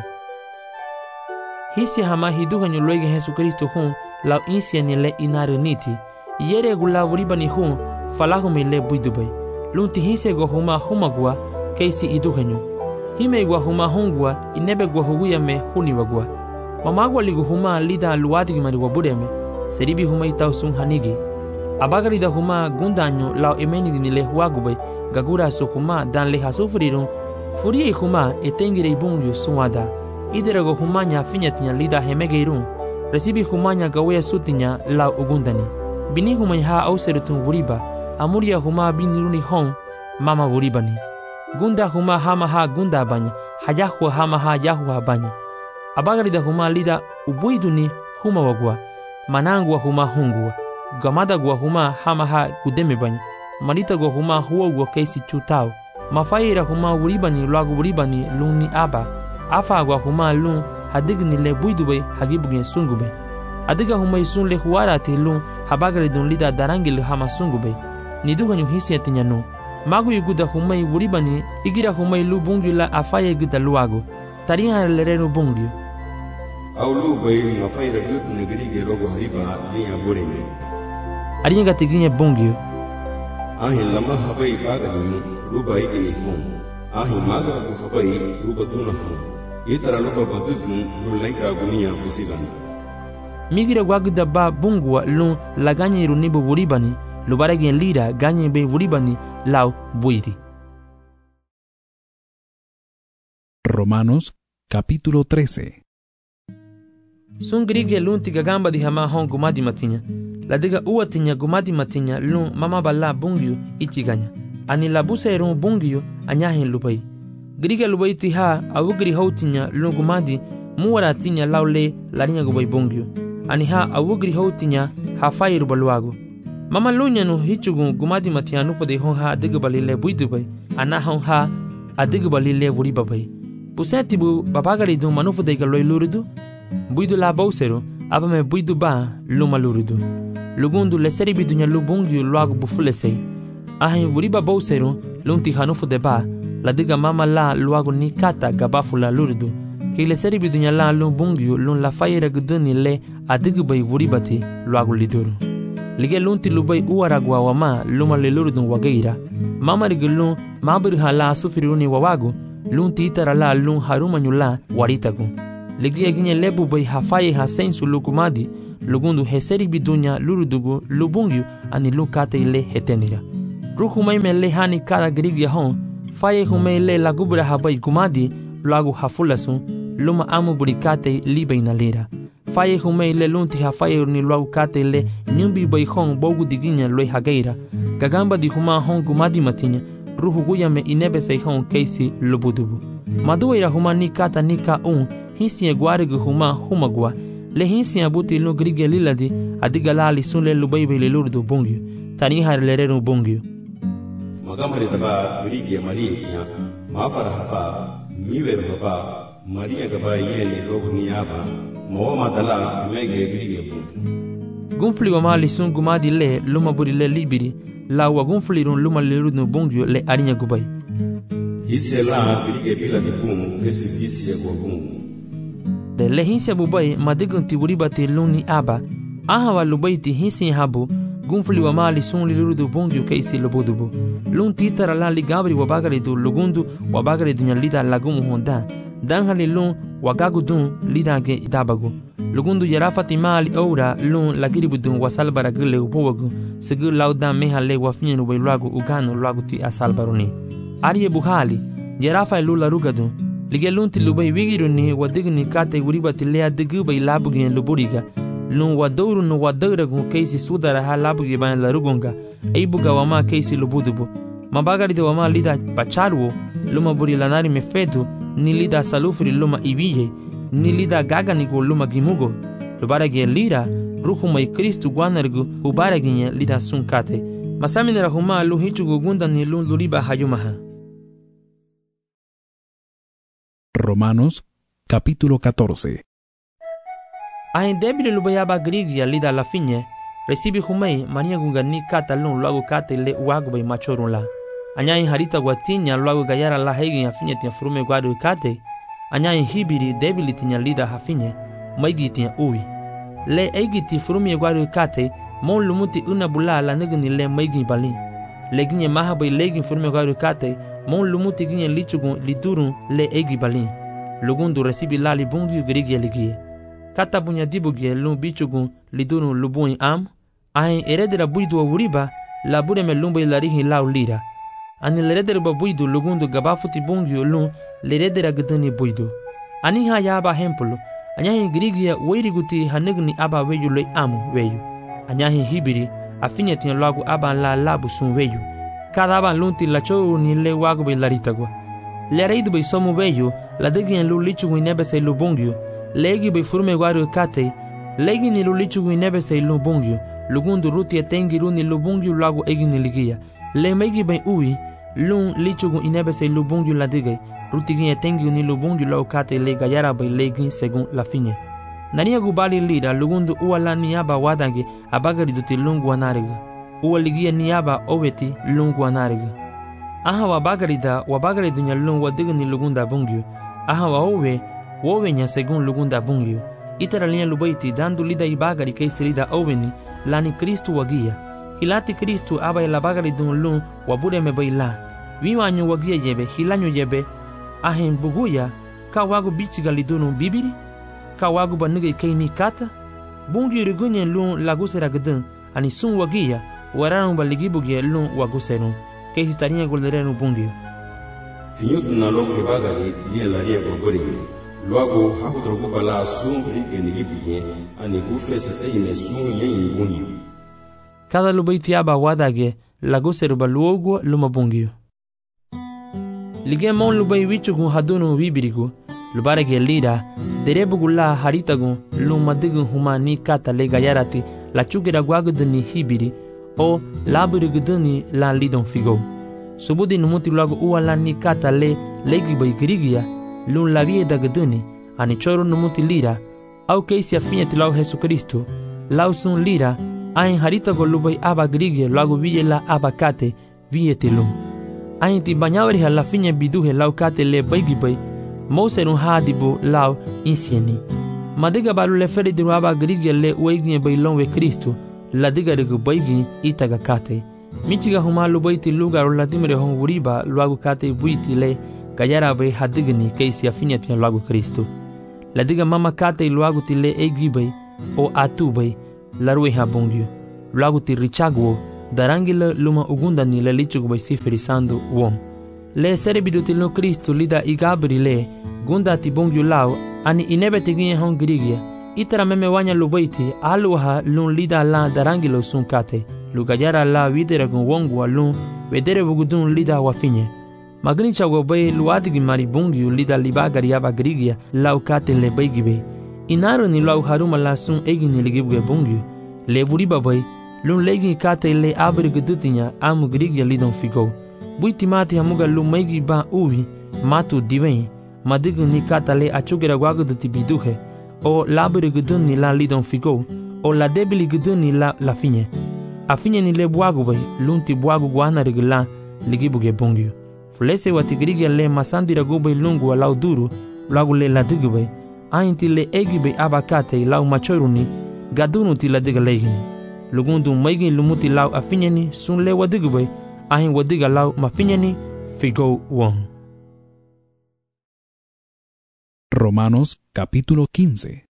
hisi hama hiduhanyu loige Jesu Kristo lau insiani le inareniti yere gu lau ribani falahumi le buidubay lun ti hisi go humagua keisi iduhanyu hime gwa hungwa inebe gwa huguya me huniwagwa mamagwa ligu huma lida luwadi gimari wabureme seribi huma itausun hanigi abagari da huma gundanyo lau emenigi ni le huagubay gagura so huma dan le hasufrirun furie huma etengire ibungyu suwada iderago huma nya finyatinya lida hemegeirun resibi huma nya gawe sutinya lau ugundani bini huma ha auserutun wuriba amuria huma biniruni mama wuribani gunda huma hama ha gunda banya hayahua hama ha yahua banya abagari da huma lida ubuiduni huma wagwa manangwa huma hungwa gamada gwa huma hama ha gudeme banya marita gwa huma huwa keisi chutao mafaira huma wuribani lagu wuribani luni aba afa gwa huma lun hadigni le buidube hagibugye sungube adiga huma isun le huara te lun habagari dun lida darangil hama sungube niduganyu hisi atinyano magu yuguda humay wuribani igira humay lu bungyu la afaye guda luago tariha lerenu bungyu awlu bay mafayra gut negrige rogo hariba liya bureme arinya gatiginye bungyu ahin lama habay baganu rubai ini ahin maga bu habay rubaduna itara luba badugun lulaika gunia busigani migira gwaguda ba bungwa lu laganye runibu wuribani lubaragyen lira ganye be wuribani lau buidi. Romanos capítulo 13. Sun grige lun tiga gamba di hama gumadi matinya. La diga uatinya gumadi matinya lun mama balla bungyu ichiganya. Ani labuse erun bungyu anyahin lubai. Grige lubai tiha awugri houtinya lun gumadi muwara tinya laule larinya gubai bungyu. Ani ha awugri houtinya hafai rubaluago. Mama lunya no hichugun gumadi matianu fode ha digbali le buidubay ana ha adigbali le wuribabay puseti bu babagari du manufu de galoy lurudu buidu la bausero abame buidu ba luma lurudu lugundu le seri bidunya lubungi luagu bufulesei ahin wuriba bausero lunti hanufu de ba la diga mama la luagu ni kata gabafula lurudu ki le seri bidunya la lubungi lun la fayera guduni le adigbay wuribati luagu liduru lige lunti lubai uaragwa wama luma le lurudun wageira mama rigulun mabir hala sufiruni wawagu lunti itara la lun harumanyula waritagu lige ginye lebu bai hafaye hasensu lukumadi lugundu heseri bidunya lurudugu lubungyu ani lu kate le hetenira. Ruhumay me le hani kada grigya hon, faye humay le lagubra habay gumadi, lagu hafulasun, luma amu burikate libe inalira. Faye humay le lunti hafaye ni lagu kate le nyumbi bay hon bogu diginya loy hageira. Gagamba di huma hon gumadi matinya, ruhu guya me inebe say hon keisi lubudubu. Maduira huma ni kata nika hinsi guarigu huma humagua, le hinsi abuti lu grigya liladi, adigalali sun le lubaybe le lurdu bungyu, tanihar lereru bungyu. Magamari taba grigya Maria, mafara hapa, miwer hapa, Maria gaba yene logu niyaba, mawama dala mege grigya bungyu. Gunfli wa mali sun gumadi le luma buri le libiri, la wa gunfli run luma le lurdu bungyu le arinya gubai. Isela grigya bila dipum kesi visi ya guagungu. De le hinsi abubai madigun ti buribati luni aba, aha wa lubai ti hinsi habu, gunfli wa mali sun li lurdu bungyu keisi lubudubu. Lun titara la ligabri wa bagari du lugundu wa bagari dunya lida lagumu honda, danghali lun wagagu dun lida ge idabagu. Lugundu yarafati mali oura lun lagiribu dun wasalbara gile ubowagu, segu laudan mehale wafinyenu bai lagu uganu lagu ti asalbaruni. Ariye buhali, yarafa lula rugadun, lige lunti lubai wigiruni wadigni kate uribati lea digubai labugien luburiga, lun wadouru no wadauragu keisi sudara ha labugi ban larugunga, eibuga wama keisi lubudubu. Mabagari de wama lida pacharuo, luma buri lanari mefedu, ni lida salufri luma ibiye, ni lida gaganigo luma gimugo, lubarage lira, ruhumai Kristu guanargu ubaraginye lida sunkate. Masaminera huma lu hichugu gunda ni lun luriba hayumaha. Romanos capítulo 14. Ahin debile lubayaba grigya lida la finye, recibi humay mania gunga ni kata lun luagu kate le uagubay machorun la. Anyahin harita guatinya luagu gayara la hegin hafinye tia furume guadu kate, anyahin hibiri debili tinya lida hafinye, maigi tinya uwi. Le eigiti furume guadu kate, mon lumuti una bula la negni le maigi balin. Le ginye mahabay legin furume guadu kate, mon lumuti ginye lichugun liturun le egi balin. Lugundu recibi lali bungi grigya ligie. Kata bunya dibugie lun bichugun lidurun lubuin am, ahin eredera buidu wa wuriba, la bureme lumbay larihin lau lira. Ani leredera ba buidu lugundu gabafuti bungi lun leredera gdani buidu. Ani ha yaba hempulu, anyahin grigya weiriguti hanegni aba weyu loy amu weyu. Anyahin hibiri, afinyetian lagu aba la labu sun weyu. Cada aban lunti la chou ni le wagu bay laritagwa. Le reidu bay somu weyu, la degien lu lichugu inebese lu bungyu, legi bay furume guaru kate, legi ni lu lichugu inebese lu bungyu, lugundu ruti etengi runi lu bungyu lagu egi ni ligia, le megi bay uwi, lun lichugu inebese lu bungyu la digay, ruti gin etengi ni lu bungyu lau kate le gayara bay legi segun la finye. Nania gubali lira lugundu uala niaba wadange abagari duti lungu anariga, uwa ligia niaba oweti lungu anariga. Aha wabagari dunya lun wadigni lugunda bungyu, aha wowe nya segun lugunda bungyu. Itara linya lubaiti dandu lida ibagari keisi lida oweni, lani Kristu wagia. Hilati Kristu aba ilabagari dun lun wabure mebe ila. Viwanyu wagia yebe, hilanyu yebe, ahin buguya, ka wagu bichiga lidunu bibiri? Ka wagu banige keini kata? Bungyu rigunye lun lagusera gdun, ani sun wagia, waranu baligibugie lun waguserun. Que estaría goldereno bungyo. Finyutu na logo ibagari liye laria gogori. Luago hakudrogo bala sumri genigibuye ani gufesa eyine sun yen bungyo. Cada lubaiti aba wadage lagoseru baluogo luma bungyo. Lige mon lubai wichugun hadunu wibirigu. Lubarege lira derebugula haritagun lumadigun humani kata le gayarati la chugera guagudani hibiri. O laburiguduni la lidon figo. Subudi numuti lagu uwa la ni kata le legi bay grigia lun la vie da guduni ani choro numuti lira au keisi afinyati lau Jesu Kristu lau sun lira ain harita go lubay aba grigia lagu vie la aba kate vie tilum ain ti banyawari la finya biduhe lau kate le baygi bay mouserun hadibu lau insieni madiga balu le feri diru aba grigia le ueginye bay lonwe Kristu la diga regu baigi itaga kate. Michiga humalu baiti lugar la dimre hon wuriba luagu kate buiti le gayara bay hadigni keisi afinyati luagu Kristu. La diga mama kate luagu tile egi bay o atubay larwe ha bongyo luago ti richagwo darangila luma ugundani le lichugubay siferisando wom le serebiduti no Kristo lida igabri le gunda ti bongyo lao ani inebete ginye hon grigia itara meme wanya lubaiti aluha lun lida la darangilo sunkate lugayara la videra gun wongwa lun wedere bugudun lida wafinye magni chago bay luadigi mari bongyo lida libagari yaba grigia lau kate le baygibe inaro ni lau haruma la sun egini ligibwe bongyo le vuriba bay lun legi kate le abri gudutinya amu grigia lidon figo buiti mati hamuga lu maigi ba uvi matu divin madigu ni kata le achugera guaguduti biduhe o labri gudun ni la lidon figo o la debili gudun ni la finye a finye ni le buagu bay lunti buagu guana regla ligibuge bongyo flese wati grigia le masandira gubay lungu lau duru lagu le la digubay ainti le egibe abakate lau machoiruni gadunu ti la diga legini lugundu maigi lumuti lau afinyani sun le wadigubay ahin wadiga lau mafinyani figo won. Romanos capítulo 15.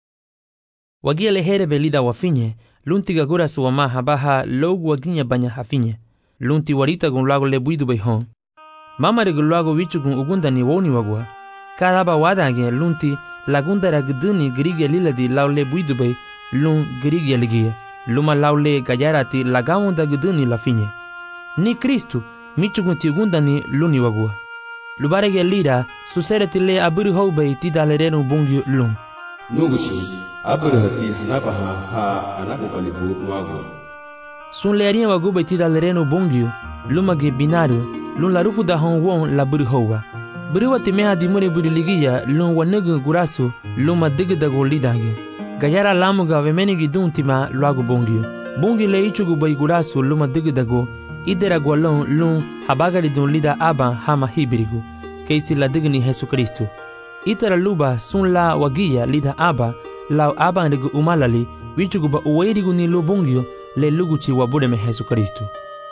Wagia le herebe lida wafinye lunti gagura suwama habaha logu waginya banya hafinye lunti warita gun lago le buidu bay hon mama de lago wichu gun ugunda ni woni wagwa kadaba wadange lunti lagundara gduni grigia liladi laule buidubay lun grigia ligia luma laule gajarati lagawunda gduni la finye ni Kristu michugunti gundani luni wagua lubarege lira susereti le aburi houbay tidalerenu bungyu lun nugushi aburi hati hanabaha ha anabukalibu wagu sun leria wagubay tidalerenu bungyu lumage binario lun la rufu da hon won la buri houwa buriwati meha dimure buri ligia lun wanegu gurasu luma digdago lidange gayara lamuga vemenigi duntima luagu bongio bongi le ichugu bay gurasu luma digdago idera gwalon lun habagari dun lida aba hama hibirigu keisi la digni Jesu Kristu itara luba sun la wagia lida aba lau aba ndigu umalali wichugu ba uwairigu ni lu bongio le luguchi wabudeme Jesu Kristu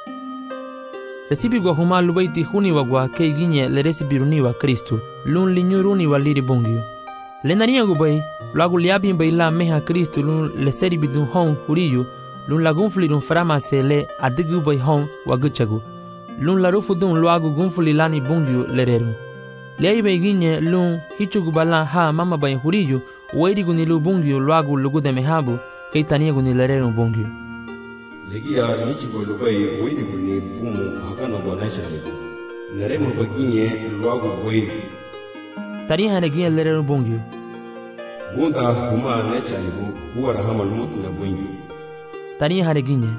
resibi gwa huma lubaiti huni wagwa kei ginye le resibiruni wa Kristu lun linyuruni wa liri bongio le nania gubay lagu liabi bay la meha Kristu lun le seribi dun hon huriyu lun la gunfuli dun framase le adigu bay hon wa guchagu lun la rufu dun luagu gunfuli lani bongio le reru le ayi bay ginye lun hichugu bala ha mama bay huriyu wairigu ni lu bongio luagu lugude mehabu kei taniagu ni le reru bongio legia nichigo lubai wairigu ni bumu hakana gwanashanigu neremu baginye luagu wairigu tari hanegia le reru bongio gunda huma nechanigu huwara hama lumutu na bongio tari haneginye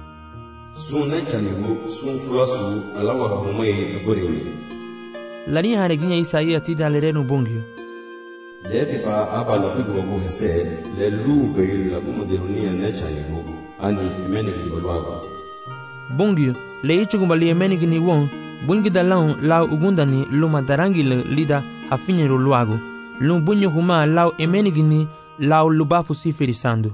sun nechanigu sun furasu alawa humai aburewi lari haneginye Isaia tida le reru bongio lebiba aba labigu wagu hese le lubai labumudirunia nechanigu ani emenigi balwaga bongio le ichugu li emenigi ni won bungi dalau lau ugundani luma darangi le lida hafinyeru luago lum bunyo huma lau emenigi ni lau lubafu sifirisando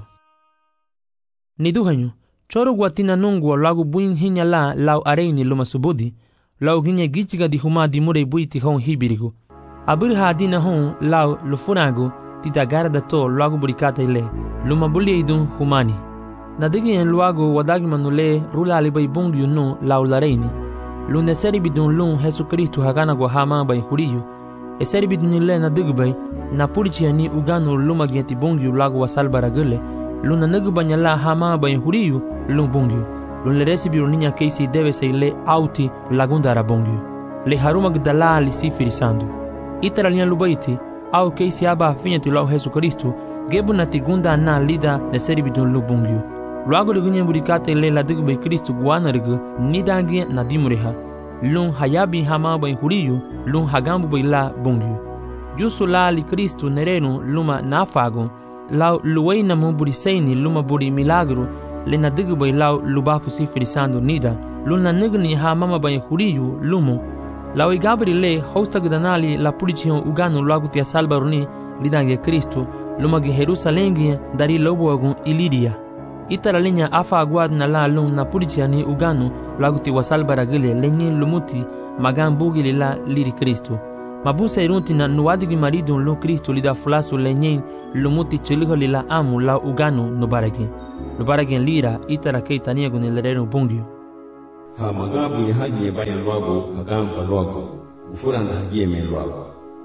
ni duhanyo choro guatina nungwa lagu buin hinya la lau areini luma subudi lau ginye gichiga di huma di mure buiti hon hibirigo abir hadina hon lau lufurago tita garda to lagu burikata ile luma buli idun humani nadigi en luago wadagi manule rula alibay bongyu no laulareini lune seri bidun lun Jesu Kristu hagana go hama bay huriyu e seri bidun le nadigbay na purichi ani ugano luma gieti bongyu lago wasalbara gele luna nagubanya la hama bay huriyu lun bongyu lun le resi biruninya keisi deve se le auti lagundara bongyu le haruma gdala li sifirisando itara lian lubaiti au keisi aba finyatu lau Jesu Kristu gebu na tigunda na lida ne seri bidun lu bongyu luago de gunye burikate le la digbe Kristu guana regu nidangi na dimureha lun hayabi hama bay huriyu lun hagambu bay la bongyu jusu la li Kristu nerenu luma nafago lau luwei na mu buriseini luma buri milagro le na digbe lau lubafu sifirisando nida lun na nigni hama bay huriyu lumu lau igabri le hosta gudanali la pulicion ugano luago tia salbaruni lidangi Kristu luma ge Jerusalengi dari lobuagun ilidia itara linya afa aguad na la lung na purichiani ugano laguti wasal baragile lenye lumuti magan bugili la liri Kristu Mabusa iruntina nuadigi marido lo Kristo lida fulasu lenyen lumuti chiliho lila amu la uganu nubaragin lira itara kei tania gun lerero bungyu. Ha magabu ya haji bayan luago hagamba luago ufuranda haji men luago.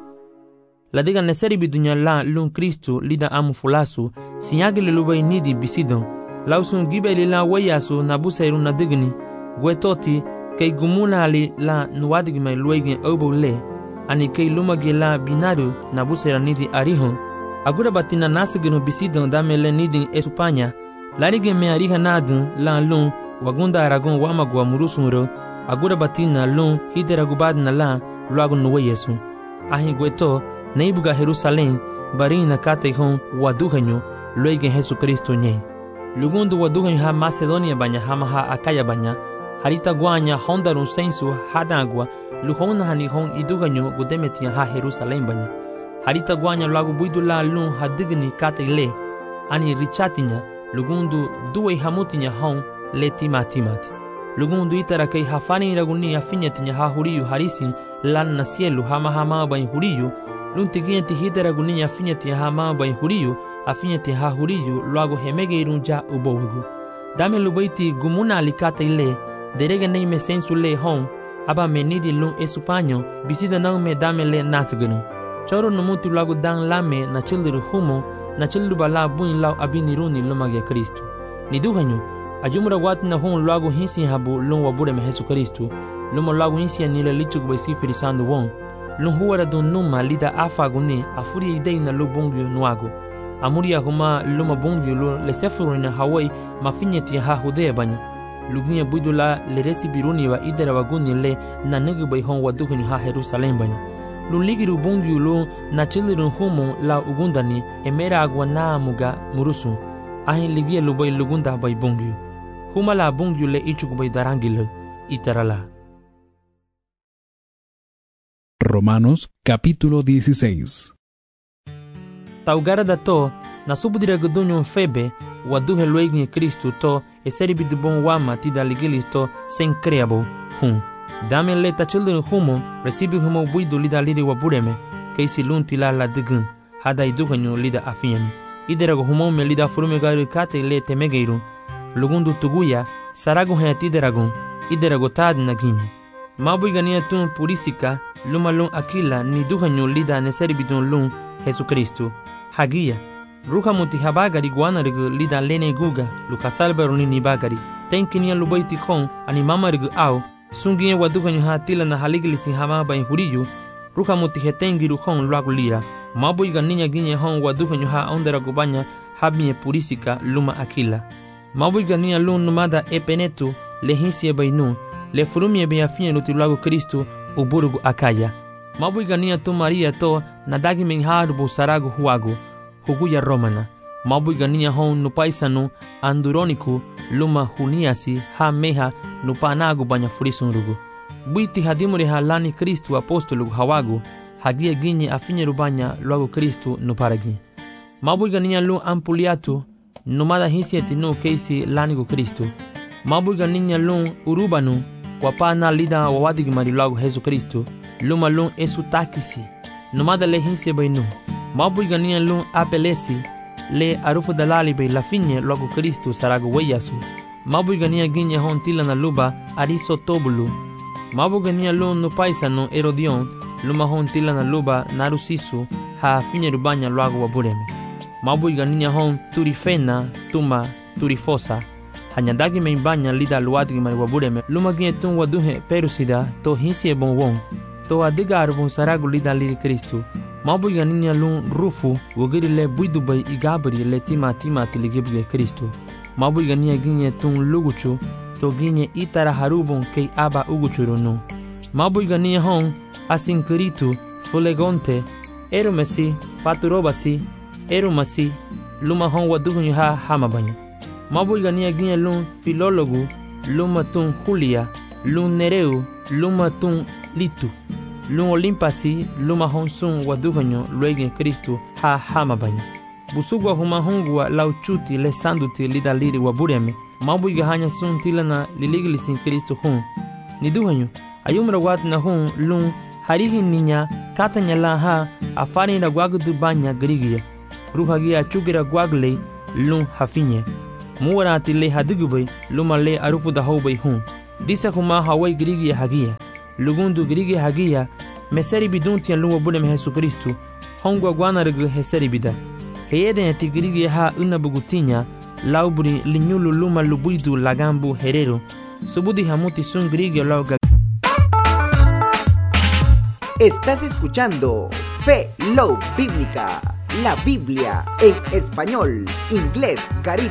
La diga neseri bidunya la lun Kristo lida amu fulasu sinyagile lubai nidi bisidon lausun gibe lila wayasu nabusa iruna digni gwetoti kei gumuna ali la nuadigi mai luegin obo le ani kei lumagi la binadu nabusa nidi arihon agura batina nasigino bisidon damele nidi esupanya larige me ariha nadun la lun wagunda aragon wamagwa murusunro agura batina lun hidera gubadna la luago nuwe yesu ahi gweto neibuga Jerusalém barina kateihon waduhanyo luegen Jesu Kristo nye lugundu waduhanyo ha Macedonia banya hama ha Akaya banya harita guanya hondarun sensu hadagwa luhona hanihon iduhanyo gudemetia ha Jerusalém banya harita guanya luago buidula lun hadigni kateile ani richatinya lugundu duwe hamutinya hon letimati lugundu itara kei hafani iraguni afinyatinya ha huriyu harisin lan na cielo hama bany huriyu luntigienti hidera guninya afinyati hama bany huriyu afinyati ha huriyu luago hemege irunja ubowigu dame lubaiti gumuna alikata ile derege neime sensu le hon aba menidi lun esupanyo bisida nang me dame le nasgunu choro numuti luago dan lame na childiru humo na childiru bala buin lau abiniruni lumage Kristo niduhanyo ajumura watina hon luago hinsi habu lun wabure me Jesu Kristo lumo luago hinsi anile lichuk baisi firisando won lun huwara dun numa lida afaguni afuri idei na lu bungyo nuago amuria huma luma bungyo lu lesefuru na Hawaii mafinyeti ha hudea banya lugunya buidula le resibiruni wa idera waguni le na negu bai hon waduhuni ha Jerusalem banya lu ligiru bungyo lu na chilirun humu la ugundani emera agwa na muga murusu ahin ligia lu bai lugunda bai bungyo huma la bungyo le ichuk bai darangile itarala. Romanos capítulo 16. Taugara da to na subudira gudunyo febe waduhe luegni Kristo to eseri bidubon wama tida ligilis to sen creabo dame leta children humo recibi humo buidu lida lidi wabureme keisi lunti la digun hada iduhanyo lida afiani iderago humo me lida furume garu kate le temegeiru lugundu tuguya sarago hayati iderago tad nagini mabuigania tun purisika luma lun akila ni duhanyo lida neseri bidun lun Jesu Kristo hagia ruha muti habagari guanarigu lida lene guga lukasalberuni ni bagari tenkinia lubaiti kon ani mamarigu au sungie waduhanyo hatila na haligilisi hama bain huriyu ruha muti hetengiru kon luagu lira mabuiga ninya ginye hon waduhanyo ha ondera gubanya habie purisika luma akila mabuiga ninya lun numada epenetu lehinsie bainu le furumie be afia lutilago Kristo uburugu Akaya mabuigania tu Maria to nadagi menharubu saragu huagu huguya romana mabuigania hon nupaisanu anduroniku luma huniasi ha meha nupanagu banya furisunrugu buiti hadimuri halani Kristo apostolugu hawagu hagia ginye afinye rubanya luago Kristo nuparagi mabuigania lu ampuliatu numada hisieti no keisi lanigu Kristo mabuigania lu urubanu wapana lida wawadigi marilago Jesu Kristo luma lun esu takisi numada le hinse bainu mabuigania lun apelesi le arufu dalali be lafinye lago Kristo sarago weyasu mabuigania ginye hon tila na luba ariso tobulu mabuigania lun nupaisano Herodion luma hon tila na luba narusisu ha finye rubanya lago wabureme mabuigania hon turifena tuma turifosa hanyadagi meimbanya lida luadigi mari wabureme lumagie tun waduhe perusida to hinsie bonwon to adiga arbon saragu lida liri Kristo mabuiga ninya lun rufu wogiri le buidubai igabri le tima tiligibuge Kristo mabuiga ninya ginye tun luguchu to ginye itara harubon kei aba uguchurunu mabuiga ninya hon asinkiritu fulegonte erumesi paturobasi erumasi luma hon waduhu ha hamabanya mabuiga ninya ginye lun filologu luma tun Julia lun Nereu luma tun Litu lun Olimpasi luma honsun waduhanyo luegen Kristo ha hamabanya busugwa humahungwa lauchuti le sanduti lidaliri wabureme mabuiga hanya sun tilana liligilisin Kristo hun niduhanyo ayumra wat na hun lun harihin ninya katanya laha afani na guagdu banya grigia ruhagia chugira guagle lun hafinye muwarati le hadugubay lumale arufu da hobay hun disa kuma hawai grigia hagia lugundu grigia hagia meseri biduntian luwa bulem Jesu Kristu hongwa guanargu heseri bida heyeden ati grigia ha unabugutinya laubri linyulu luma lubuidu lagambu herero subudi hamuti sun grigio lauga. Estás escuchando Fe Love Bíblica, la Biblia en español, inglés, caribe.